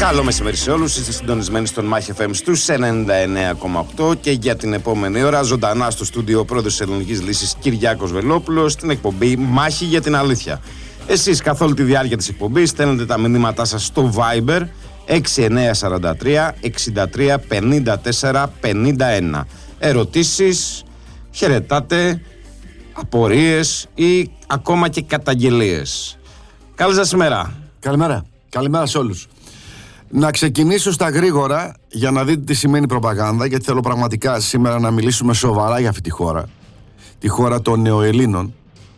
Καλό μεσημέρι σε όλους, είστε συντονισμένοι στον Μάχη FM στους 99,8 και για την επόμενη ώρα ζωντανά στο στούντιο ο πρόεδρος της Ελληνικής Λύσης Κυριάκος Βελόπουλος στην εκπομπή Μάχη για την Αλήθεια. Εσείς καθ' όλη τη διάρκεια της εκπομπής στέλνετε τα μηνύματά σας στο Viber 6943 63 54 51. Ερωτήσεις, χαιρετάτε, απορίες ή ακόμα και καταγγελίες. Καλή σας ημέρα. Καλημέρα. Καλημέρα σε όλους. Να ξεκινήσω στα γρήγορα για να δείτε τι σημαίνει προπαγάνδα, γιατί θέλω πραγματικά σήμερα να μιλήσουμε σοβαρά για αυτή τη χώρα. Τη χώρα των νεοελλήνων.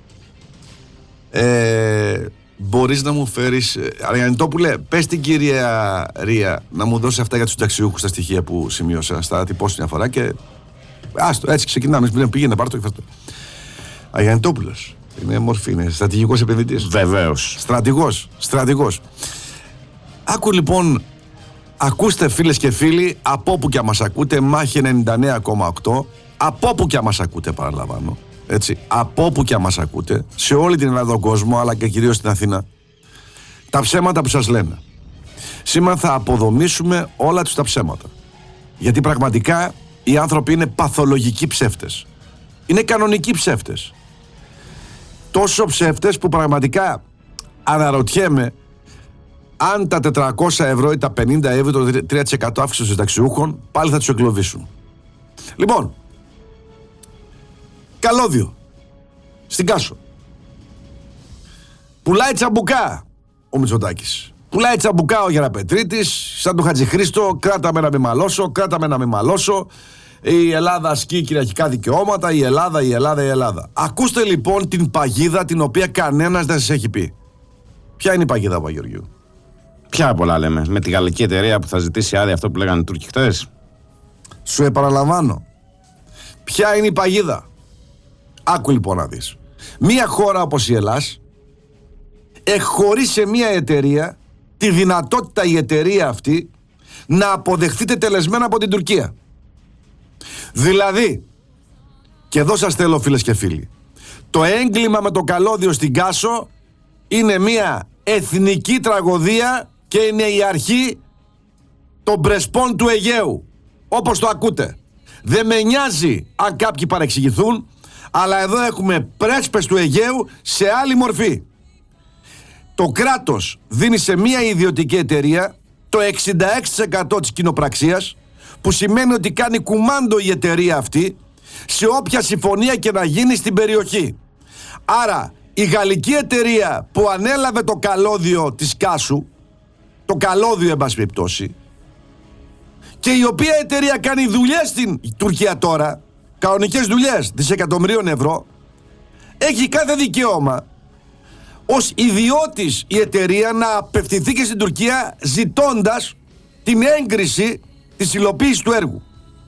Μπορείς να μου φέρεις, Αριαννητόπουλε, πες την κυρία Ρία να μου δώσει αυτά για τους συνταξιούχους, τα στοιχεία που σημείωσα, στα τυπώσω μια φορά και άστο, έτσι ξεκινάμε, πήγαινε πάρ' το και φέρ' το. Αριαννητόπουλος, είναι μορφή, είναι στρατηγικός επενδυτής. Βεβαίως. Στρατηγός. Άκου λοιπόν, ακούστε φίλες και φίλοι, από όπου και αν μας ακούτε, Μάχη 99,8, από όπου και αν μας ακούτε, παραλαμβάνω, έτσι, από όπου και αν μας ακούτε, σε όλη την Ελλάδα, τον κόσμο, αλλά και κυρίως στην Αθήνα, τα ψέματα που σας λένε. Σήμερα θα αποδομήσουμε όλα τους τα ψέματα. Γιατί πραγματικά οι άνθρωποι είναι παθολογικοί ψεύτες. Είναι κανονικοί ψεύτες. Τόσο ψεύτες που πραγματικά αναρωτιέμαι αν τα 400 ευρώ ή τα 50 ευρώ, το 3% αύξηση των συνταξιούχων, πάλι θα τους εγκλωβίσουν. Λοιπόν, καλώδιο στην Κάσο. Πουλάει τσαμπουκά ο Μητσοτάκης. Πουλάει τσαμπουκά ο Γεραπετρίτης, σαν τον Χατζηχρήστο, κράταμε να μην μαλώσω. Η Ελλάδα ασκεί κυριαρχικά δικαιώματα, η Ελλάδα. Ακούστε λοιπόν την παγίδα την οποία κανένας δεν σας έχει πει. Ποια είναι η παγίδα, Παπαγεωργιού? Ποια πολλά λέμε, με τη γαλλική εταιρεία που θα ζητήσει άδεια, αυτό που λέγανε οι Τούρκοι χτες. Σου επαναλαμβάνω. Ποια είναι η παγίδα? Άκου λοιπόν να δεις. Μία χώρα όπως η Ελλάς εκχωρεί σε μία εταιρεία τη δυνατότητα η εταιρεία αυτή να αποδεχθεί τελεσμένα από την Τουρκία. Δηλαδή, και εδώ σας θέλω φίλες και φίλοι, το έγκλημα με το καλώδιο στην Κάσο είναι μία εθνική τραγωδία και είναι η αρχή των Πρεσπών του Αιγαίου, όπως το ακούτε. Δεν με νοιάζει αν κάποιοι παρεξηγηθούν, αλλά εδώ έχουμε πρέσπες του Αιγαίου σε άλλη μορφή. Το κράτος δίνει σε μία ιδιωτική εταιρεία το 66% της κοινοπραξίας, που σημαίνει ότι κάνει κουμάντο η εταιρεία αυτή σε όποια συμφωνία και να γίνει στην περιοχή. Άρα η γαλλική εταιρεία που ανέλαβε το καλώδιο της Κάσου, το καλώδιο εν πάση περιπτώσει, και η οποία εταιρεία κάνει δουλειές στην Τουρκία τώρα, κανονικές δουλειές δισεκατομμυρίων ευρώ, έχει κάθε δικαίωμα ως ιδιώτης η εταιρεία να απευθυνθεί και στην Τουρκία ζητώντας την έγκριση της υλοποίησης του έργου.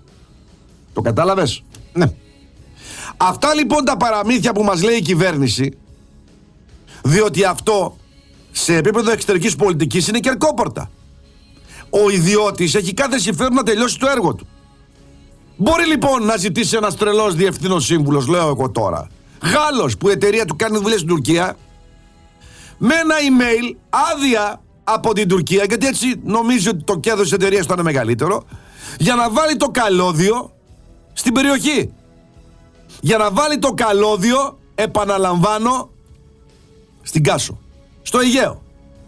Το κατάλαβες? Ναι. Αυτά λοιπόν τα παραμύθια που μας λέει η κυβέρνηση, διότι αυτό σε επίπεδο εξωτερικής πολιτικής είναι κερκόπορτα. Ο ιδιώτης έχει κάθε συμφέρον να τελειώσει το έργο του. Μπορεί λοιπόν να ζητήσει ένας τρελός διευθύνων σύμβουλος, λέω εγώ τώρα, Γάλλος που η εταιρεία του κάνει δουλειές στην Τουρκία, με ένα email άδεια από την Τουρκία, γιατί έτσι νομίζει ότι το κέρδος της εταιρείας θα είναι μεγαλύτερο, για να βάλει το καλώδιο στην περιοχή. Για να βάλει το καλώδιο, επαναλαμβάνω, στην Κάσο, στο Αιγαίο.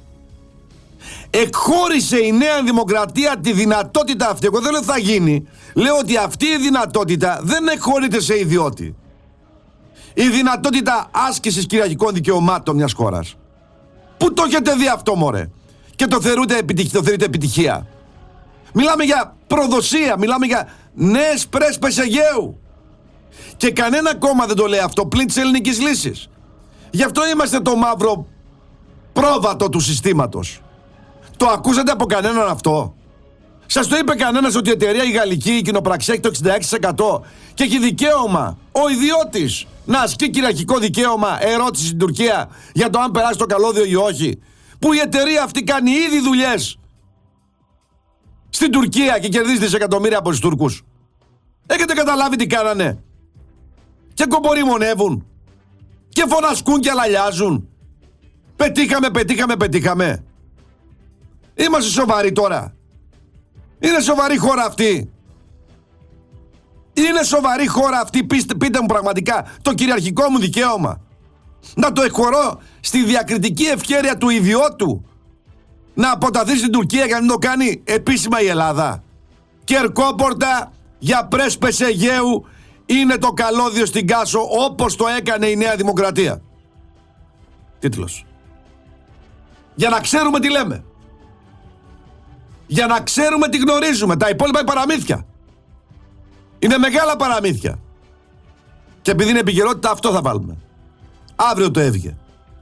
Εκχώρησε η Νέα Δημοκρατία τη δυνατότητα αυτή. Εγώ δεν λέω θα γίνει. Λέω ότι αυτή η δυνατότητα δεν εκχωρείται σε ιδιώτη. Η δυνατότητα άσκησης κυριαρχικών δικαιωμάτων μιας χώρας. Πού το έχετε δει αυτό, μωρέ? Και το θεωρείτε επιτυχία? Μιλάμε για προδοσία, μιλάμε για νέες πρέσπες Αιγαίου. Και κανένα κόμμα δεν το λέει αυτό πλην της Ελληνικής Λύσης. Γι' αυτό είμαστε το μαύρο πρόβατο του συστήματος. Το ακούσατε από κανέναν αυτό? Σας το είπε κανένας ότι η εταιρεία η γαλλική, η κοινοπραξία έχει το 66% και έχει δικαίωμα ο ιδιώτης να ασκεί κυριαρχικό δικαίωμα ερώτηση στην Τουρκία για το αν περάσει το καλώδιο ή όχι? Που η εταιρεία αυτή κάνει ήδη δουλειές στην Τουρκία και κερδίζει δισεκατομμύρια από τους Τούρκους. Έχετε καταλάβει τι κάνανε? Και κομποριμονεύουν και φωνασκούν και αλαλιάζουν. Πετύχαμε. Είμαστε σοβαροί τώρα? Είναι σοβαρή χώρα αυτή? Είναι σοβαρή χώρα αυτή? Πείτε μου πραγματικά το κυριαρχικό μου δικαίωμα να το εκχωρώ στη διακριτική ευχέρεια του ιδιώτου να αποταθεί στην Τουρκία για να μην το κάνει επίσημα η Ελλάδα? Κερκόπορτα για πρέσπες Αιγαίου είναι το καλώδιο στην Κάσο, όπως το έκανε η Νέα Δημοκρατία. Τίτλος. Για να ξέρουμε τι λέμε. Για να ξέρουμε τι γνωρίζουμε. Τα υπόλοιπα είναι παραμύθια. Είναι μεγάλα παραμύθια. Και επειδή είναι επικαιρότητα, αυτό θα βάλουμε. Αύριο το έβγε.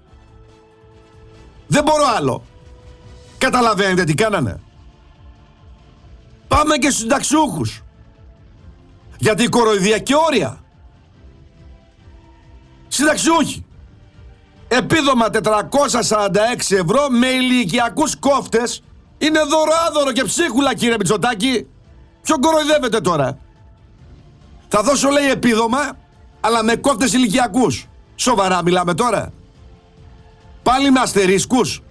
Δεν μπορώ άλλο. Καταλαβαίνετε τι κάνανε? Πάμε και στους συνταξιούχους. Γιατί η κοροϊδία και όρια. Συνταξιούχοι. Επίδομα 446 ευρώ με ηλικιακούς κόφτες. Είναι δωράδωρο και ψίχουλα, κύριε Μητσοτάκη. Ποιον κοροϊδεύετε τώρα? Θα δώσω, λέει, επίδομα, αλλά με κόφτες ηλικιακούς. Σοβαρά μιλάμε τώρα? Πάλι με αστερίσκους?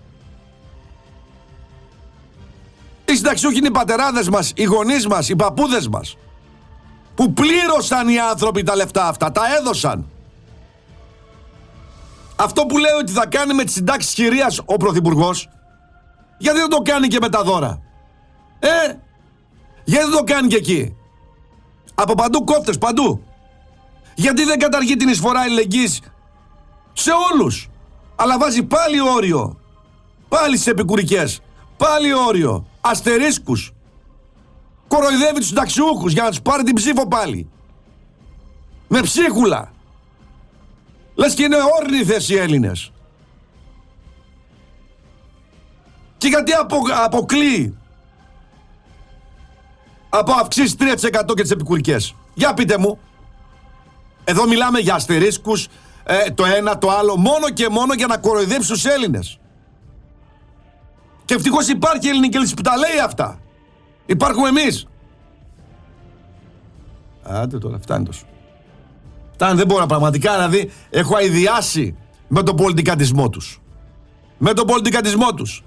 Οι συνταξιούχοι είναι οι πατεράδες μας, οι γονείς μας, οι παππούδες μας, που πλήρωσαν οι άνθρωποι τα λεφτά αυτά, τα έδωσαν. Αυτό που λέει ότι θα κάνει με τις συντάξεις χειρίας ο Πρωθυπουργός, γιατί δεν το κάνει και με τα δώρα? Γιατί δεν το κάνει και εκεί? Από παντού κόφτες, παντού. Γιατί δεν καταργεί την εισφορά αλληλεγγύης σε όλους, αλλά βάζει πάλι όριο, πάλι στις επικουρικές, πάλι όριο, αστερίσκους. Κοροϊδεύει τους συνταξιούχους για να τους πάρει την ψήφο πάλι. Με ψίχουλα. Λες και είναι όρνηθες οι Έλληνες. Και γιατί αποκλείει από αυξήσεις 3% και τις επικουρικές? Για πείτε μου. Εδώ μιλάμε για αστερίσκους, το ένα το άλλο, μόνο και μόνο για να κοροϊδέψει τους Έλληνες. Και ευτυχώς υπάρχει η ελληνική λύση που τα λέει αυτά. Υπάρχουμε εμείς. Άντε τώρα, φτάνει τόσο. Φτάνει, δεν μπορώ πραγματικά, δηλαδή έχω αηδιάσει με τον πολιτικαντισμό τους. Με τον πολιτικαντισμό τους.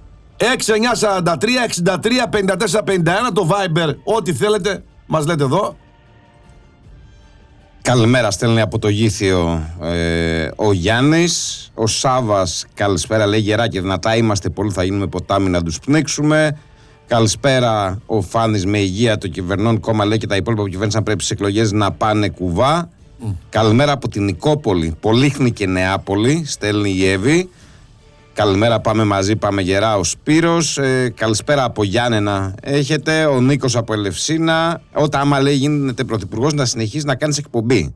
6943-63-54-51 το Viber, ό,τι θέλετε μας λέτε εδώ. Καλημέρα, στέλνει από το Γήθιο ο Γιάννης. Ο Σάβας, καλησπέρα, λέει, γερά και δυνατά είμαστε, πολλοί θα γίνουμε ποτάμι να τους πνίξουμε. Καλησπέρα, ο Φάνης, με υγεία το κυβερνών κόμμα, λέει, και τα υπόλοιπα που κυβέρνησαν πρέπει στις εκλογές να πάνε κουβά. Καλημέρα από την Νικόπολη, Πολύχνη και Νεάπολη, στέλνει η Εύη. Καλημέρα, πάμε μαζί, πάμε γερά, ο Σπύρος. Καλησπέρα από Γιάννενα έχετε. Ο Νίκος από Ελευσίνα. Όταν άμα, λέει, γίνεται πρωθυπουργός, να συνεχίσει να κάνεις εκπομπή.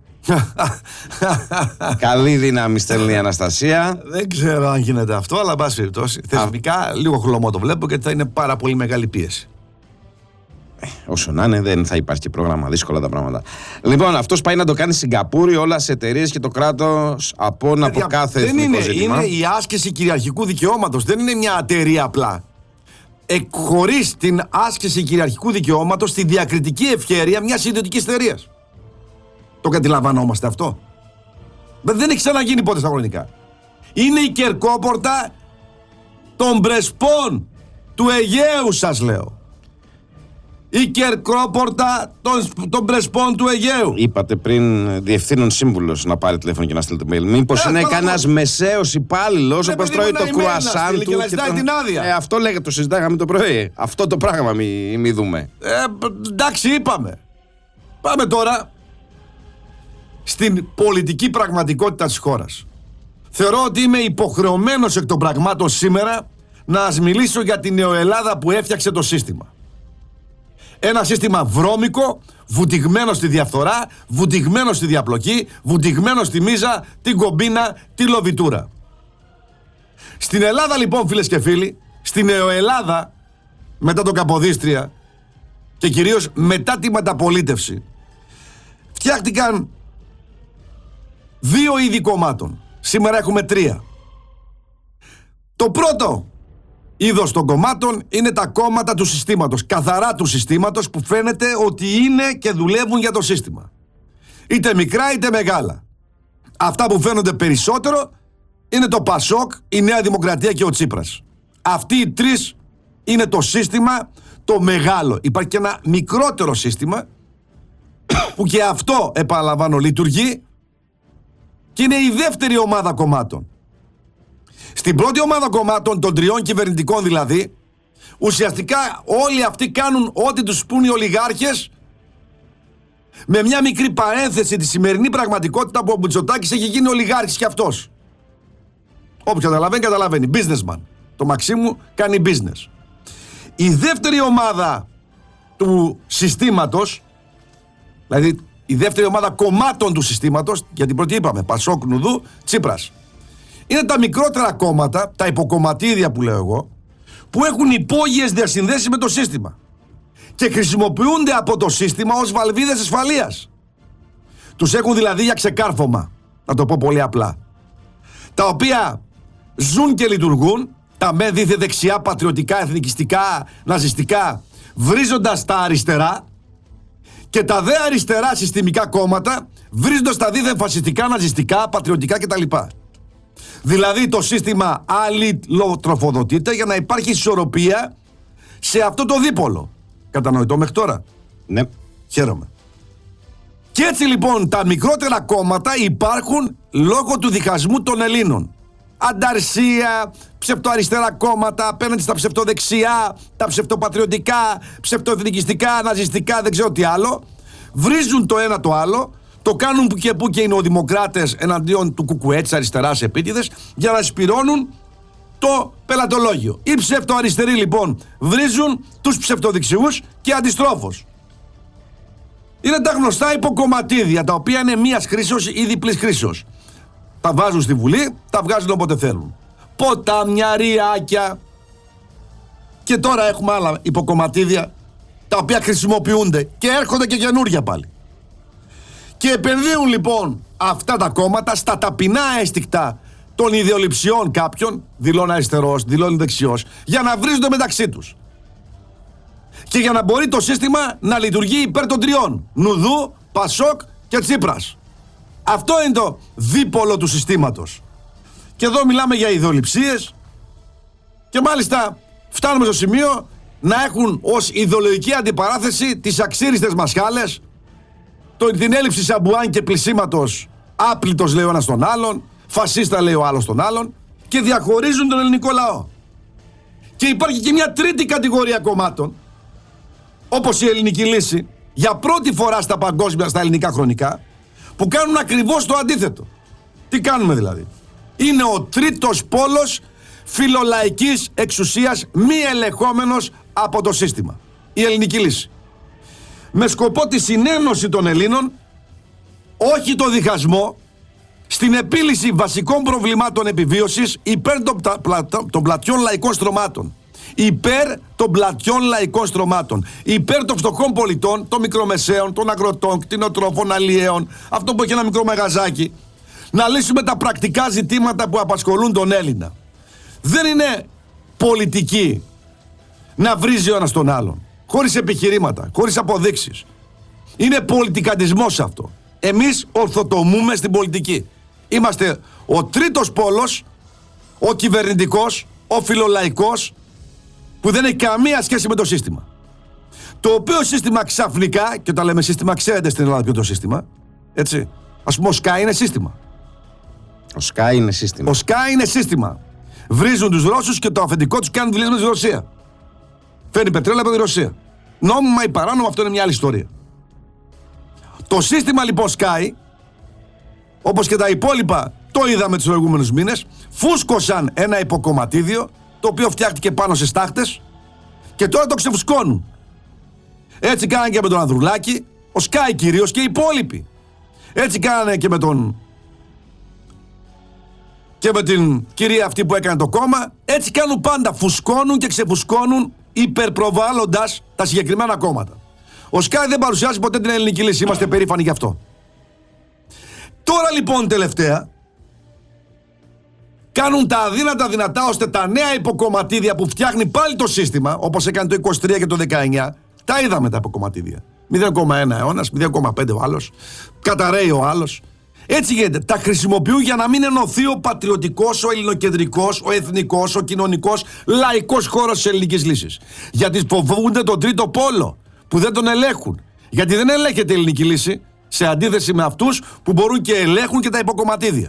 Καλή δύναμη, στέλνει η Αναστασία. Δεν ξέρω αν γίνεται αυτό, αλλά πάση περιπτώσει. Θεσμικά λίγο χλωμό το βλέπω, γιατί θα είναι πάρα πολύ μεγάλη πίεση. Όσο να είναι, δεν θα υπάρχει πρόγραμμα. Δύσκολα τα πράγματα. Λοιπόν, αυτός πάει να το κάνει Σιγκαπούρη, όλα σε εταιρείες και το κράτος απόνα από κάθε εθνικό ζήτημα. Είναι η άσκηση κυριαρχικού δικαιώματος. Δεν είναι μια εταιρεία απλά. Εκχωρείς την άσκηση κυριαρχικού δικαιώματος στη διακριτική ευχέρεια μιας ιδιωτικής εταιρείας. Το καταλαβαίνόμαστε αυτό? Δεν έχει ξαναγίνει ποτέ στα χρονικά. Είναι η κερκόπορτα των Πρεσπών του Αιγαίου, σας λέω. Η κερκόπορτα των Πρεσπών του Αιγαίου. Είπατε πριν διευθύνων σύμβουλος να πάρει τηλέφωνο και να στείλει το mail. Μήπως είναι κανένας μεσαίος υπάλληλος, όπως τρώει το κρουασάν του και να ζητάει την άδεια. Αυτό λέγεται, το συζητάγαμε το πρωί. Αυτό το πράγμα μη δούμε. Εντάξει, είπαμε. Πάμε τώρα στην πολιτική πραγματικότητα της χώρας. Θεωρώ ότι είμαι υποχρεωμένος εκ των πραγμάτων σήμερα να σας μιλήσω για την νεοελλάδα που έφτιαξε το σύστημα. Ένα σύστημα βρώμικο, βουτυγμένο στη διαφθορά, βουτυγμένο στη διαπλοκή, βουτυγμένο στη μίζα, την κομπίνα, τη λοβιτούρα. Στην Ελλάδα, λοιπόν, φίλες και φίλοι, στην νεοελλάδα, μετά το Καποδίστρια και κυρίως μετά τη μεταπολίτευση, φτιάχτηκαν δύο είδη κομμάτων. Σήμερα έχουμε τρία. Το πρώτο είδος των κομμάτων είναι τα κόμματα του συστήματος, καθαρά του συστήματος, που φαίνεται ότι είναι και δουλεύουν για το σύστημα. Είτε μικρά είτε μεγάλα. Αυτά που φαίνονται περισσότερο είναι το Πασόκ, η Νέα Δημοκρατία και ο Τσίπρας. Αυτοί οι τρεις είναι το σύστημα το μεγάλο. Υπάρχει και ένα μικρότερο σύστημα που και αυτό, επαναλαμβάνω, λειτουργεί και είναι η δεύτερη ομάδα κομμάτων. Στην πρώτη ομάδα κομμάτων, των τριών κυβερνητικών δηλαδή, ουσιαστικά όλοι αυτοί κάνουν ό,τι τους πουν οι ολιγάρχες, με μια μικρή παρένθεση τη σημερινή πραγματικότητα που ο Μητσοτάκης έχει γίνει ολιγάρχης κι αυτός. Όποιος καταλαβαίνει, καταλαβαίνει. Businessman. Το Μαξίμου κάνει business. Η δεύτερη ομάδα του συστήματος, δηλαδή η δεύτερη ομάδα κομμάτων του συστήματος, γιατί πρώτη είπαμε Πασόκ, Νουδού, Τσίπρας, είναι τα μικρότερα κόμματα, τα υποκομματίδια που λέω εγώ, που έχουν υπόγειες διασυνδέσεις με το σύστημα και χρησιμοποιούνται από το σύστημα ως βαλβίδες ασφαλείας. Τους έχουν δηλαδή για ξεκάρφωμα, να το πω πολύ απλά, τα οποία ζουν και λειτουργούν, τα με δίθε δεξιά, πατριωτικά, εθνικιστικά, ναζιστικά, βρίζοντας τα αριστερά, και τα δε αριστερά συστημικά κόμματα βρίζοντας τα δίθεν φασιστικά, ναζιστικά, πατριωτικά κτλ. Δηλαδή το σύστημα αλληλοτροφοδοτείται για να υπάρχει ισορροπία σε αυτό το δίπολο. Κατανοητό μέχρι τώρα? Ναι. Χαίρομαι. Και έτσι λοιπόν τα μικρότερα κόμματα υπάρχουν λόγω του διχασμού των Ελλήνων. Ανταρσία, ψευτοαριστερά κόμματα απέναντι στα ψευτοδεξιά, τα ψευτοπατριωτικά, ψευτοεθνικιστικά, ναζιστικά, δεν ξέρω τι άλλο. Βρίζουν το ένα το άλλο, το κάνουν που και που και οι νεοδημοκράτες εναντίον του κουκουέ της αριστεράς επίτηδες, για να σπυρώνουν το πελατολόγιο. Οι ψευτοαριστεροί λοιπόν βρίζουν τους ψευτοδεξιούς και αντιστρόφως. Είναι τα γνωστά υποκομματίδια, τα οποία είναι μίας χρήσεως ή διπλής χρήσεως. Τα βάζουν στη Βουλή, τα βγάζουν όποτε θέλουν. Ποτάμια, ριάκια. Και τώρα έχουμε άλλα υποκομματίδια, τα οποία χρησιμοποιούνται και έρχονται και καινούρια πάλι. Και επενδύουν λοιπόν αυτά τα κόμματα στα ταπεινά αίσθηκτα των ιδεολειψιών κάποιων, δηλώνει αριστερός, δηλώνει δεξιός, για να βρίζονται μεταξύ τους. Και για να μπορεί το σύστημα να λειτουργεί υπέρ των τριών: Νουδού, Πασόκ και Τσίπρας. Αυτό είναι το δίπολο του συστήματος. Και εδώ μιλάμε για ιδεολειψίες και μάλιστα φτάνουμε στο σημείο να έχουν ως ιδεολογική αντιπαράθεση τις αξίριστες μασχάλες, την έλλειψη σαμπουάν και πλησίματος, άπλητος λέει ο ένας τον άλλον, φασίστα λέει ο άλλος τον άλλον, και διαχωρίζουν τον ελληνικό λαό. Και υπάρχει και μια τρίτη κατηγορία κομμάτων, όπως η Ελληνική Λύση, για πρώτη φορά στα παγκόσμια, στα ελληνικά χρονικά, που κάνουν ακριβώς το αντίθετο. Τι κάνουμε δηλαδή? Είναι ο τρίτος πόλος φιλολαϊκής εξουσίας, μη ελεγχόμενος από το σύστημα. Η Ελληνική Λύση. Με σκοπό τη συνένωση των Ελλήνων, όχι το διχασμό, στην επίλυση βασικών προβλημάτων επιβίωσης υπέρ των πλατιών λαϊκών στρωμάτων. Υπέρ των πλατιών λαϊκών στρωμάτων. Υπέρ των φτωχών πολιτών, των μικρομεσαίων, των αγροτών, κτηνοτρόφων, αλλιέων, αυτό που έχει ένα μικρό μαγαζάκι. Να λύσουμε τα πρακτικά ζητήματα που απασχολούν τον Έλληνα. Δεν είναι πολιτική να βρίζει ο ένας τον άλλον, χωρίς επιχειρήματα, χωρίς αποδείξεις. Είναι πολιτικαντισμός αυτό. Εμείς ορθοτομούμε στην πολιτική. Είμαστε ο τρίτος πόλος, ο κυβερνητικός, ο φιλολαϊκός, που δεν έχει καμία σχέση με το σύστημα. Το οποίο σύστημα ξαφνικά, και όταν λέμε σύστημα, ξέρετε στην Ελλάδα ποιο είναι το σύστημα, έτσι. Ας πούμε, ο ΣΚΑ είναι σύστημα. Ο ΣΚΑ είναι σύστημα. Ο ΣΚΑ είναι σύστημα. Βρίζουν τους Ρώσους και το αφεντικό τους κάνουν δουλειές με τη Ρωσία. Φέρνει πετρέλαιο από τη Ρωσία. Νόμιμα ή παράνομα, αυτό είναι μια άλλη ιστορία. Το σύστημα λοιπόν Sky, όπως και τα υπόλοιπα, το είδαμε τους προηγούμενους μήνες, φούσκωσαν ένα υποκομματίδιο, το οποίο φτιάχτηκε πάνω σε στάχτες, και τώρα το ξεφουσκώνουν. Έτσι κάνανε και με τον Ανδρουλάκη, ο Sky κυρίως, και οι υπόλοιποι. Έτσι κάνανε και με την κυρία αυτή που έκανε το κόμμα. Έτσι κάνουν πάντα, φουσκώνουν και ξεφουσκώνουν, υπερπροβάλλοντας τα συγκεκριμένα κόμματα. Ο Sky δεν παρουσιάζει ποτέ την Ελληνική Λύση, είμαστε περήφανοι γι' αυτό. Τώρα λοιπόν τελευταία κάνουν τα αδύνατα δυνατά, ώστε τα νέα υποκομματίδια που φτιάχνει πάλι το σύστημα, όπως έκανε το 23 και το 19, τα είδαμε τα υποκομματίδια. 0,1 αιώνας, 0,5 ο άλλος, καταραίει ο άλλος. Έτσι γίνεται. Τα χρησιμοποιούν για να μην ενωθεί ο πατριωτικός, ο ελληνοκεντρικός, ο εθνικός, ο κοινωνικός, λαϊκός χώρος της ελληνικής λύσης. Γιατί φοβούνται τον τρίτο πόλο που δεν τον ελέγχουν. Γιατί δεν ελέγχεται η ελληνική λύση σε αντίθεση με αυτούς που μπορούν και ελέγχουν και τα υποκομματίδια.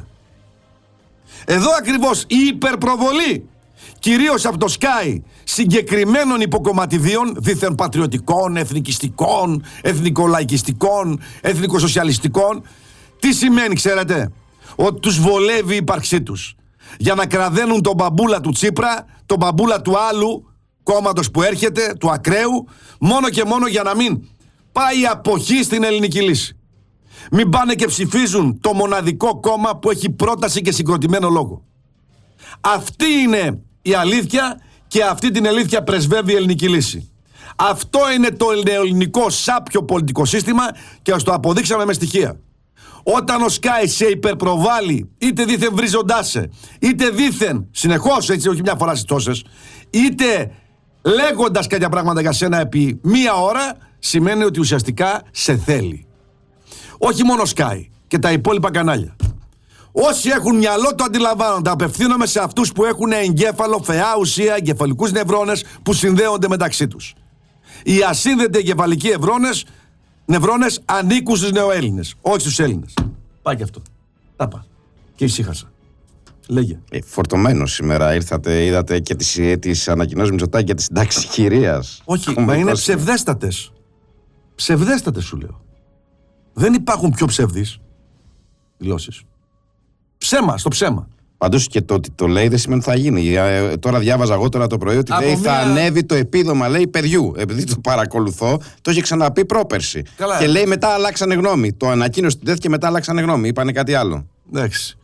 Εδώ ακριβώς η υπερπροβολή, κυρίως από το Sky, συγκεκριμένων υποκομματιδίων δήθεν πατριωτικών, εθνικιστικών, εθνικολαϊκιστικών, εθνικοσοσιαλιστικών, τι σημαίνει, ξέρετε? Ότι τους βολεύει η ύπαρξή τους. Για να κραδένουν τον μπαμπούλα του Τσίπρα, τον μπαμπούλα του άλλου κόμματος που έρχεται, του ακραίου, μόνο και μόνο για να μην πάει η αποχή στην ελληνική λύση. Μην πάνε και ψηφίζουν το μοναδικό κόμμα που έχει πρόταση και συγκροτημένο λόγο. Αυτή είναι η αλήθεια και αυτή την αλήθεια πρεσβεύει η ελληνική λύση. Αυτό είναι το νεοελληνικό σάπιο πολιτικό σύστημα και ας το αποδείξαμε με στοιχεία. Όταν ο Sky σε υπερπροβάλλει, είτε δήθεν βρίζοντάς σε, είτε δήθεν συνεχώς, έτσι, όχι μια φορά στις τόσες, είτε λέγοντας κάποια πράγματα για σένα επί μία ώρα, σημαίνει ότι ουσιαστικά σε θέλει. Όχι μόνο Sky και τα υπόλοιπα κανάλια. Όσοι έχουν μυαλό το αντιλαμβάνονται. Απευθύνομαι σε αυτούς που έχουν εγκέφαλο, φαιά ουσία, εγκεφαλικούς νευρώνες που συνδέονται μεταξύ τους. Οι ασύνδετοι εγκεφαλικοί νευρώνες ανήκουν στους νεοέλληνες, όχι στους Έλληνες. Πάει και αυτό. Τα πά. Και ησύχασα. Λέγε. Φορτωμένος σήμερα ήρθατε, είδατε και τις ανακοινώσεις Μητσοτάκη για τη συντάξη κυρίας. Όχι, μα είναι ψευδέστατες. Ψευδέστατες σου λέω. Δεν υπάρχουν πιο ψευδείς δηλώσεις. Ψέμα, στο ψέμα. Πάντως και το ότι το λέει δεν σημαίνει ότι θα γίνει. Τώρα διάβαζα εγώ τώρα το πρωί ότι λέει θα ανέβει το επίδομα, λέει, παιδιού. Επειδή το παρακολουθώ, το είχε ξαναπεί πρόπερση. Καλά. Και λέει μετά αλλάξανε γνώμη. Το ανακοίνωσε την και μετά αλλάξανε γνώμη. Είπανε κάτι άλλο. Εντάξει.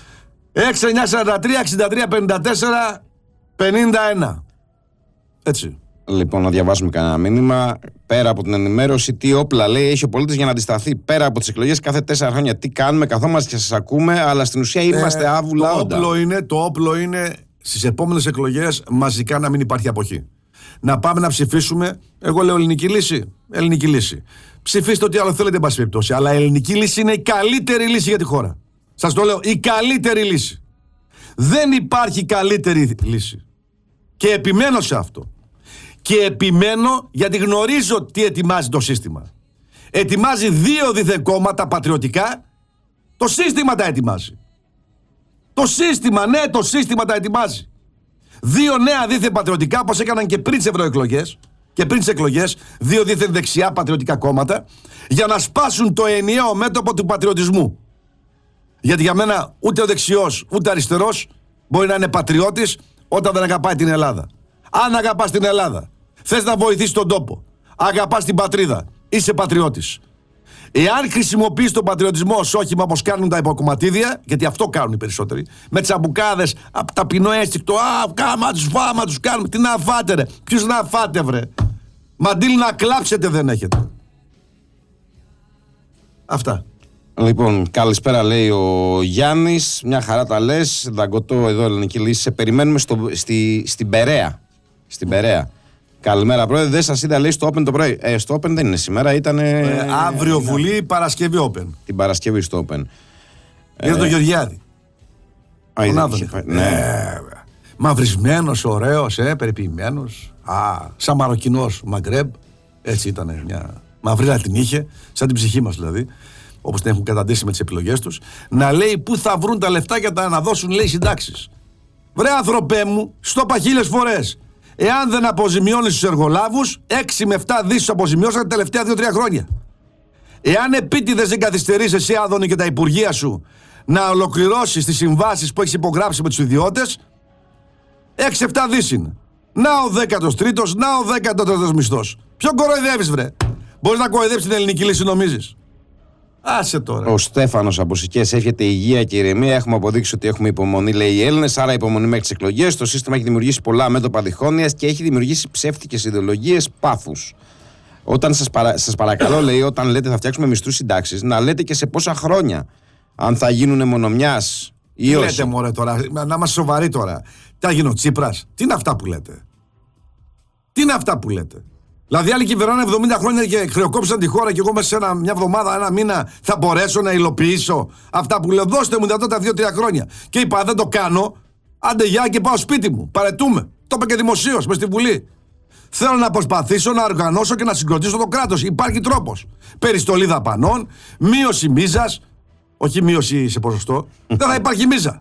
6-9-43-63-54-51. Έτσι. Λοιπόν, να διαβάσουμε κανένα μήνυμα. Πέρα από την ενημέρωση, τι όπλα λέει έχει ο πολίτης για να αντισταθεί πέρα από τις εκλογές κάθε 4 χρόνια. Τι κάνουμε, καθόμαστε και σας ακούμε, αλλά στην ουσία είμαστε άβουλα όντα. Το όπλο είναι στις επόμενες εκλογές μαζικά να μην υπάρχει αποχή. Να πάμε να ψηφίσουμε. Εγώ λέω ελληνική λύση. Ελληνική λύση. Ψηφίστε ό,τι άλλο θέλετε, εν πάση περιπτώσει. Αλλά η ελληνική λύση είναι η καλύτερη λύση για τη χώρα. Σας το λέω, η καλύτερη λύση. Δεν υπάρχει καλύτερη λύση. Και επιμένω σε αυτό. Και επιμένω γιατί γνωρίζω τι ετοιμάζει το σύστημα. Ετοιμάζει 2 δίθεν κόμματα πατριωτικά. Το σύστημα τα ετοιμάζει. Το σύστημα, ναι, το σύστημα τα ετοιμάζει. 2 νέα δίθεν πατριωτικά, όπως έκαναν και πριν τις ευρωεκλογές. Και πριν τις εκλογές, 2 δίθεν δεξιά πατριωτικά κόμματα, για να σπάσουν το ενιαίο μέτωπο του πατριωτισμού. Γιατί για μένα ούτε ο δεξιός ούτε αριστερός μπορεί να είναι πατριώτης όταν δεν αγαπάει την Ελλάδα. Αν αγαπάς την Ελλάδα, θες να βοηθήσεις τον τόπο, αγαπάς την πατρίδα, είσαι πατριώτης. Εάν χρησιμοποιείς τον πατριωτισμό ως όχημα όπως κάνουν τα υποκομματίδια, γιατί αυτό κάνουν οι περισσότεροι, με τσαμπουκάδες, από ταπεινό αίσθηκτο, κάμα τους κάνουμε, τι να φάτε ρε, ποιους να φάτε βρε. Μαντήλ να κλάψετε δεν έχετε. Αυτά. Λοιπόν, καλησπέρα λέει ο Γιάννης. Μια χαρά τα λες. Δαγκωτό εδώ ελληνική λύση. Σε περιμένουμε στην Περαία. Στην Περαία. Καλημέρα πρόεδρε. Δεν σας είδα λέει στο Open το πρωί. Στο Open δεν είναι σήμερα. Ήταν. Αύριο Βουλή, Παρασκευή Open. Την Παρασκευή στο Open. Είναι το Γεωργιάδη. Ναι. Μαυρισμένος, ωραίος, περιποιημένος. Σαν Μαροκινός Μαγκρέμπ. Έτσι ήταν. Μια μαυρίλα την είχε. Σαν την ψυχή μας δηλαδή. Όπως την έχουν καταντήσει με τις επιλογές τους, να λέει πού θα βρουν τα λεφτά για να δώσουν, λέει, συντάξεις. Βρε άνθρωπέ μου, στο είπα 1000 φορές. Εάν δεν αποζημιώνεις τους εργολάβους, 6 με 7 δις τους αποζημιώσαν τα τελευταία 2-3 χρόνια. Εάν επίτηδες δεν καθυστερείς εσύ, Άδωνη, και τα υπουργεία σου να ολοκληρώσεις τις συμβάσεις που έχεις υπογράψει με τους ιδιώτες, 6-7 δις είναι. Να ο 13ος, να ο 14ος μισθός. Ποιον κοροϊδεύεις, βρε? Μπορείς να κοροϊδέψεις την ελληνική λύση, νομίζεις? Άσε τώρα. Ο Στέφανος από Σικές εύχεται υγεία και ηρεμία. Έχουμε αποδείξει ότι έχουμε υπομονή, λέει οι Έλληνες. Άρα υπομονή μέχρι τις εκλογές. Το σύστημα έχει δημιουργήσει πολλά μέτωπα διχόνοιας και έχει δημιουργήσει ψεύτικες ιδεολογίες πάθους. Όταν σας παρακαλώ, λέει, όταν λέτε θα φτιάξουμε μισθούς συντάξεις, να λέτε και σε πόσα χρόνια. Αν θα γίνουν μονομιάς ή όχι. Λέτε μωρέ τώρα, να είμαστε σοβαροί τώρα. Τι θα γίνει ο Τσίπρας? Τι είναι αυτά που λέτε? Τι είναι αυτά που λέτε? Δηλαδή, άλλοι κυβερνάνε 70 χρόνια και χρεοκόπησαν τη χώρα και εγώ μέσα σε μια εβδομάδα, ένα μήνα θα μπορέσω να υλοποιήσω αυτά που λέω. Δώστε μου δυνατότητα 2-3 χρόνια. Και είπα, δεν το κάνω. Άντε, γεια και πάω σπίτι μου. Παρετούμε. Το είπα και δημοσίως μες στη Βουλή. Θέλω να προσπαθήσω να οργανώσω και να συγκροτήσω το κράτος. Υπάρχει τρόπος. Περιστολή δαπανών, μείωση μίζας. Όχι μείωση σε ποσοστό. Δεν θα υπάρχει μίζα.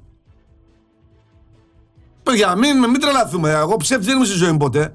Παιδιά, μην τρελαθούμε. Εγώ ψεύτη δεν είμαι στη ζωή μου ποτέ.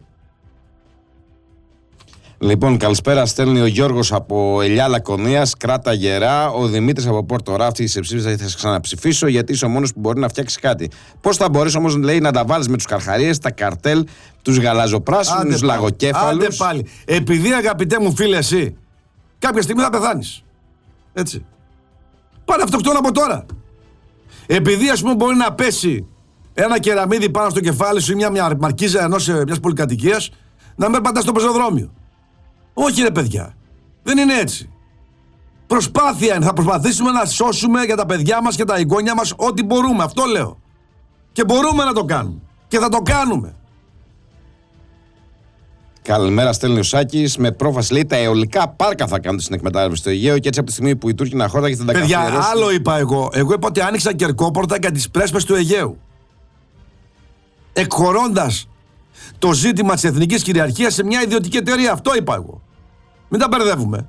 Λοιπόν, καλησπέρα. Στέλνει ο Γιώργος από Ελιά Λακωνίας. Κράτα γερά. Ο Δημήτρης από Πόρτο Ράφτη. Σε ψήφισα, θα σε ξαναψηφίσω γιατί είσαι ο μόνος που μπορεί να φτιάξει κάτι. Πώς θα μπορείς όμως, λέει, να τα βάλεις με τους καρχαρίες, τα καρτέλ, τους γαλαζοπράσινους, λαγοκέφαλους? Άντε πάλι. Επειδή, αγαπητέ μου φίλε, εσύ κάποια στιγμή θα πεθάνεις. Έτσι. Πάρε αυτοκτόνο από τώρα. Επειδή, ας πούμε, μπορεί να πέσει ένα κεραμίδι πάνω στο κεφάλι σου ή μια μαρκίζα μιας πολυκατοικίας, να μην πατάς στο πεζοδρόμιο. Όχι, ρε παιδιά. Δεν είναι έτσι. Προσπάθεια είναι. Θα προσπαθήσουμε να σώσουμε για τα παιδιά μας και τα εγγόνια μας ό,τι μπορούμε. Αυτό λέω. Και μπορούμε να το κάνουμε. Και θα το κάνουμε. Καλημέρα, στέλνει ο Σάκης. Με πρόφαση, λέει, τα αιωλικά πάρκα θα κάνουν στην εκμετάλλευση στο Αιγαίο και έτσι από τη στιγμή που η Τούρκινα χώρα και θα τα καθιερώσουν. Παιδιά, άλλο είπα εγώ. Εγώ είπα ότι άνοιξα κερκόπορτα για τις πρέσπες του Αιγαίου. Εκχωρώντας το ζήτημα της εθνικής κυριαρχίας σε μια ιδιωτική εταιρεία. Αυτό είπα εγώ. Μην τα μπερδεύουμε.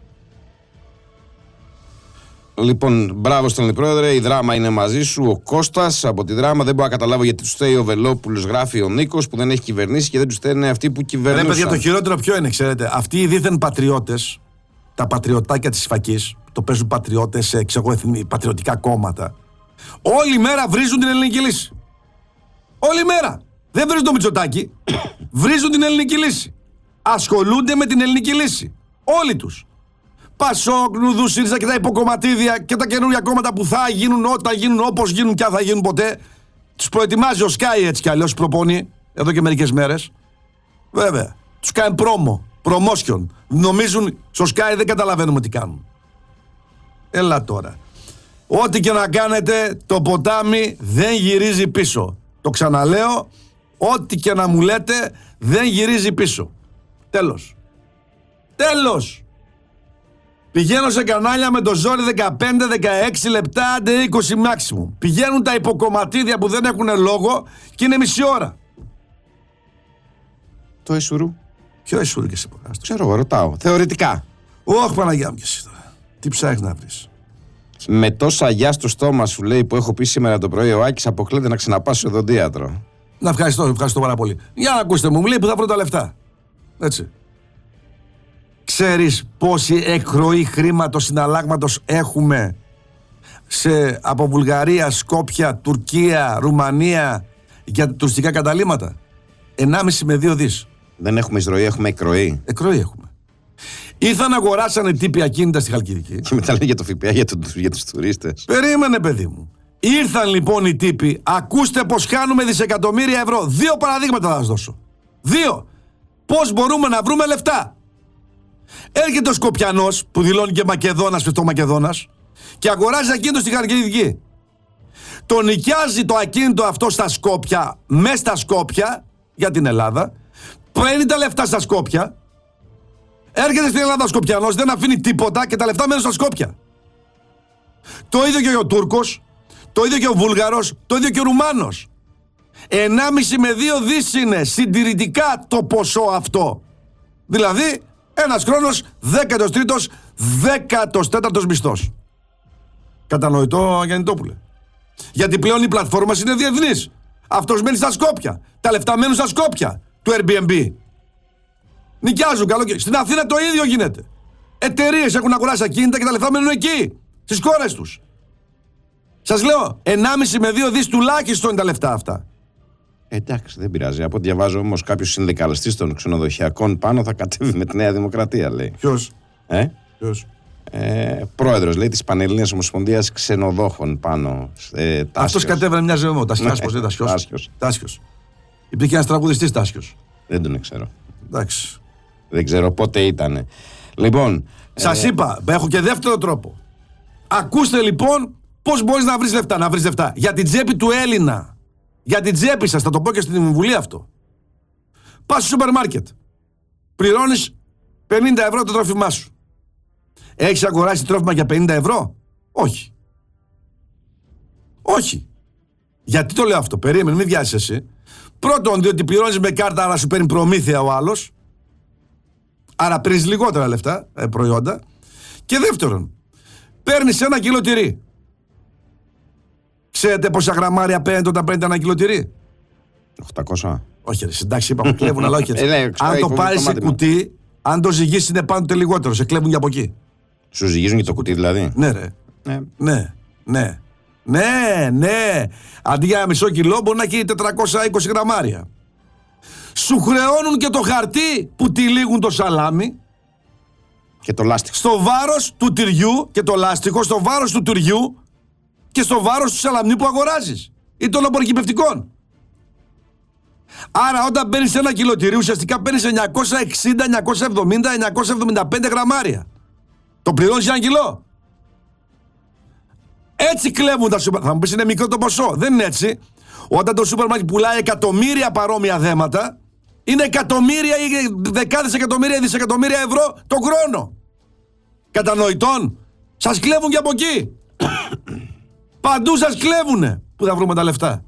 Λοιπόν, μπράβο στον πρόεδρε. Η Δράμα είναι μαζί σου. Ο Κώστας από τη Δράμα. Δεν μπορώ να καταλάβω γιατί του στέει ο Βελόπουλος, γράφει ο Νίκος, που δεν έχει κυβερνήσει και δεν του στέλνει αυτοί που κυβερνούσαν. Ρε παιδιά, το χειρότερο ποιο είναι, ξέρετε? Αυτοί οι δίθεν πατριώτες, τα πατριωτάκια της φακής, το παίζουν πατριώτες σε πατριωτικά κόμματα. Όλη μέρα βρίζουν την ελληνική λύση. Όλη μέρα. Δεν βρίζουν το Μητσοτάκη. Βρίζουν την ελληνική λύση. Ασχολούνται με την ελληνική λύση. Όλοι τους. Πασόκ, Νουδού, ΣΥΡΙΖΑ και τα υποκομματίδια και τα καινούργια κόμματα που θα γίνουν, όταν γίνουν, όπως γίνουν και αν θα γίνουν ποτέ. Τους προετοιμάζει ο Σκάι έτσι κι αλλιώς, προπονεί εδώ και μερικές μέρες. Βέβαια. Τους κάνει promotion. Νομίζουν στο Σκάι δεν καταλαβαίνουμε τι κάνουν. Έλα τώρα. Ό,τι και να κάνετε, το ποτάμι δεν γυρίζει πίσω. Το ξαναλέω, ό,τι και να μου λέτε, δεν γυρίζει πίσω. Τέλος. Τέλος. Πηγαίνω σε κανάλια με το ζόρι 15-16 λεπτά, άντε 20 maximum. Πηγαίνουν τα υποκομματίδια που δεν έχουν λόγο και είναι μισή ώρα. Το Εσουρού. Ποιο Εσουρού και εσύ? Ξέρω εγώ, ρωτάω. Θεωρητικά. Όχι, Παναγιά μου και εσύ τώρα. Τι ψάχνεις να βρεις? Με τόσα γεια στο στόμα σου, λέει, που έχω πει σήμερα το πρωί, ο Άκης αποκλείται να ξαναπάσει στο οδοντίατρο. Να ευχαριστώ πάρα πολύ. Για να ακούσετε μου λέει που θα βρω τα λεφτά. Έτσι. Ξέρεις πόση εκροή χρήματος συναλλάγματος έχουμε από Βουλγαρία, Σκόπια, Τουρκία, Ρουμανία για τουριστικά καταλύματα? 1,5 με 2 δις. Δεν έχουμε εισρωή, έχουμε εκροή. Εκροή έχουμε. Ήρθαν αγοράσανε τύποι ακίνητα στη Χαλκιδική. Και μετά λέει για το ΦΠΑ για τους τουρίστες. Περίμενε, παιδί μου. Ήρθαν λοιπόν οι τύποι. Ακούστε πως χάνουμε δισεκατομμύρια ευρώ. 2 παραδείγματα θα σας δώσω. 2. Πώς μπορούμε να βρούμε λεφτά. Έρχεται ο Σκοπιανός που δηλώνει και Μακεδόνας, πιστό Μακεδόνας, και αγοράζει ακίνητο στη Χαλκιδική. Το νοικιάζει το ακίνητο αυτό στα Σκόπια, μέσα στα Σκόπια, για την Ελλάδα. Παίρνει τα λεφτά στα Σκόπια. Έρχεται στην Ελλάδα ο Σκοπιανός, δεν αφήνει τίποτα και τα λεφτά μένουν στα Σκόπια. Το ίδιο και ο Τούρκος, το ίδιο και ο Βούλγαρος, το ίδιο και ο Ρουμάνος. 1,5 με 2 δις είναι συντηρητικά το ποσό αυτό. Δηλαδή, ένας χρόνος 13ος, 14ος μισθός. Κατανοητό, Γιαννητόπουλε? Γιατί πλέον η πλατφόρμα είναι διεθνής. Αυτός μένει στα Σκόπια. Τα λεφτά μένουν στα Σκόπια του Airbnb. Νοικιάζουν καλοκαίρι. Στην Αθήνα το ίδιο γίνεται. Εταιρείες έχουν αγοράσει ακίνητα και τα λεφτά μένουν εκεί, στις χώρες τους. Σας λέω, 1,5 με 2 δις τουλάχιστον είναι τα λεφτά αυτά. Εντάξει, δεν πειράζει. Από ό,τι διαβάζω όμως, κάποιος συνδικαλιστής των ξενοδοχειακών πάνω θα κατέβει με τη Νέα Δημοκρατία, λέει. Ποιος? Ποιος? Πρόεδρος, λέει, της Πανελλήνιας Ομοσπονδίας Ξενοδόχων πάνω. Αυτός κατέβαινε μια ζωή μου. Τάσιος, πώς είναι Τάσιος. Υπήρχε ένας τραγουδιστής Τάσιος. Δεν τον ξέρω. Εντάξει. Δεν ξέρω πότε ήτανε. Λοιπόν. Σας είπα, έχω και δεύτερο τρόπο. Ακούστε λοιπόν πώς μπορείς να βρεις λεφτά. Να βρεις λεφτά για την τσέπη του Έλληνα. Για την τσέπη σας, θα το πω και στην Βουλή αυτό. Πας στο σούπερ μάρκετ. πληρώνεις 50 ευρώ το τρόφιμά σου. Έχεις αγοράσει τρόφιμα για 50 ευρώ? Όχι. Όχι. Γιατί το λέω αυτό? Περίμενε, μην βιάζεις εσύ. Πρώτον, διότι πληρώνεις με κάρτα, άρα σου παίρνει προμήθεια ο άλλος. Άρα παίρνεις λιγότερα λεφτά, προϊόντα. Και δεύτερον, παίρνεις 1 κιλό τυρί. Ξέρετε πόσα γραμμάρια παίρνετε όταν παίρνετε 1 κιλό τυρί? 800. Όχι, ρε, εντάξει, είπαμε, κλέβουν, αλλά όχι. Αν το πάρεις σε κουτί, αν το ζυγίσεις είναι πάντοτε λιγότερο. Σε κλέβουν και από εκεί. Σου ζυγίζουν και το κουτί δηλαδή? Ναι, ρε. Ναι. Αντί για μισό κιλό μπορεί να έχει 420 γραμμάρια. Σου χρεώνουν και το χαρτί που τυλίγουν το σαλάμι. Και το λάστιχο. Στο βάρος του τυριού και το λάστιχο, στο βάρος του τυριού και στο βάρος του σαλαμιού που αγοράζεις ή των απορρικυπευτικών. Άρα όταν παίρνεις 1 κιλό τυρί, ουσιαστικά παίρνεις 960, 970, 975 γραμμάρια. Το πληρώνεις για 1 κιλό. Έτσι κλέβουν τα σούπερ. Θα μου πεις είναι μικρό το ποσό. Δεν είναι έτσι. Όταν το σούπερ μάρκετ πουλάει εκατομμύρια παρόμοια δέματα, είναι εκατομμύρια ή δεκάδες εκατομμύρια ή δισεκατομμύρια ευρώ το χρόνο. Κατανοητόν. Σας κλέβουν και από εκεί. Παντού σας κλέβουνε. Πού θα βρούμε τα λεφτά?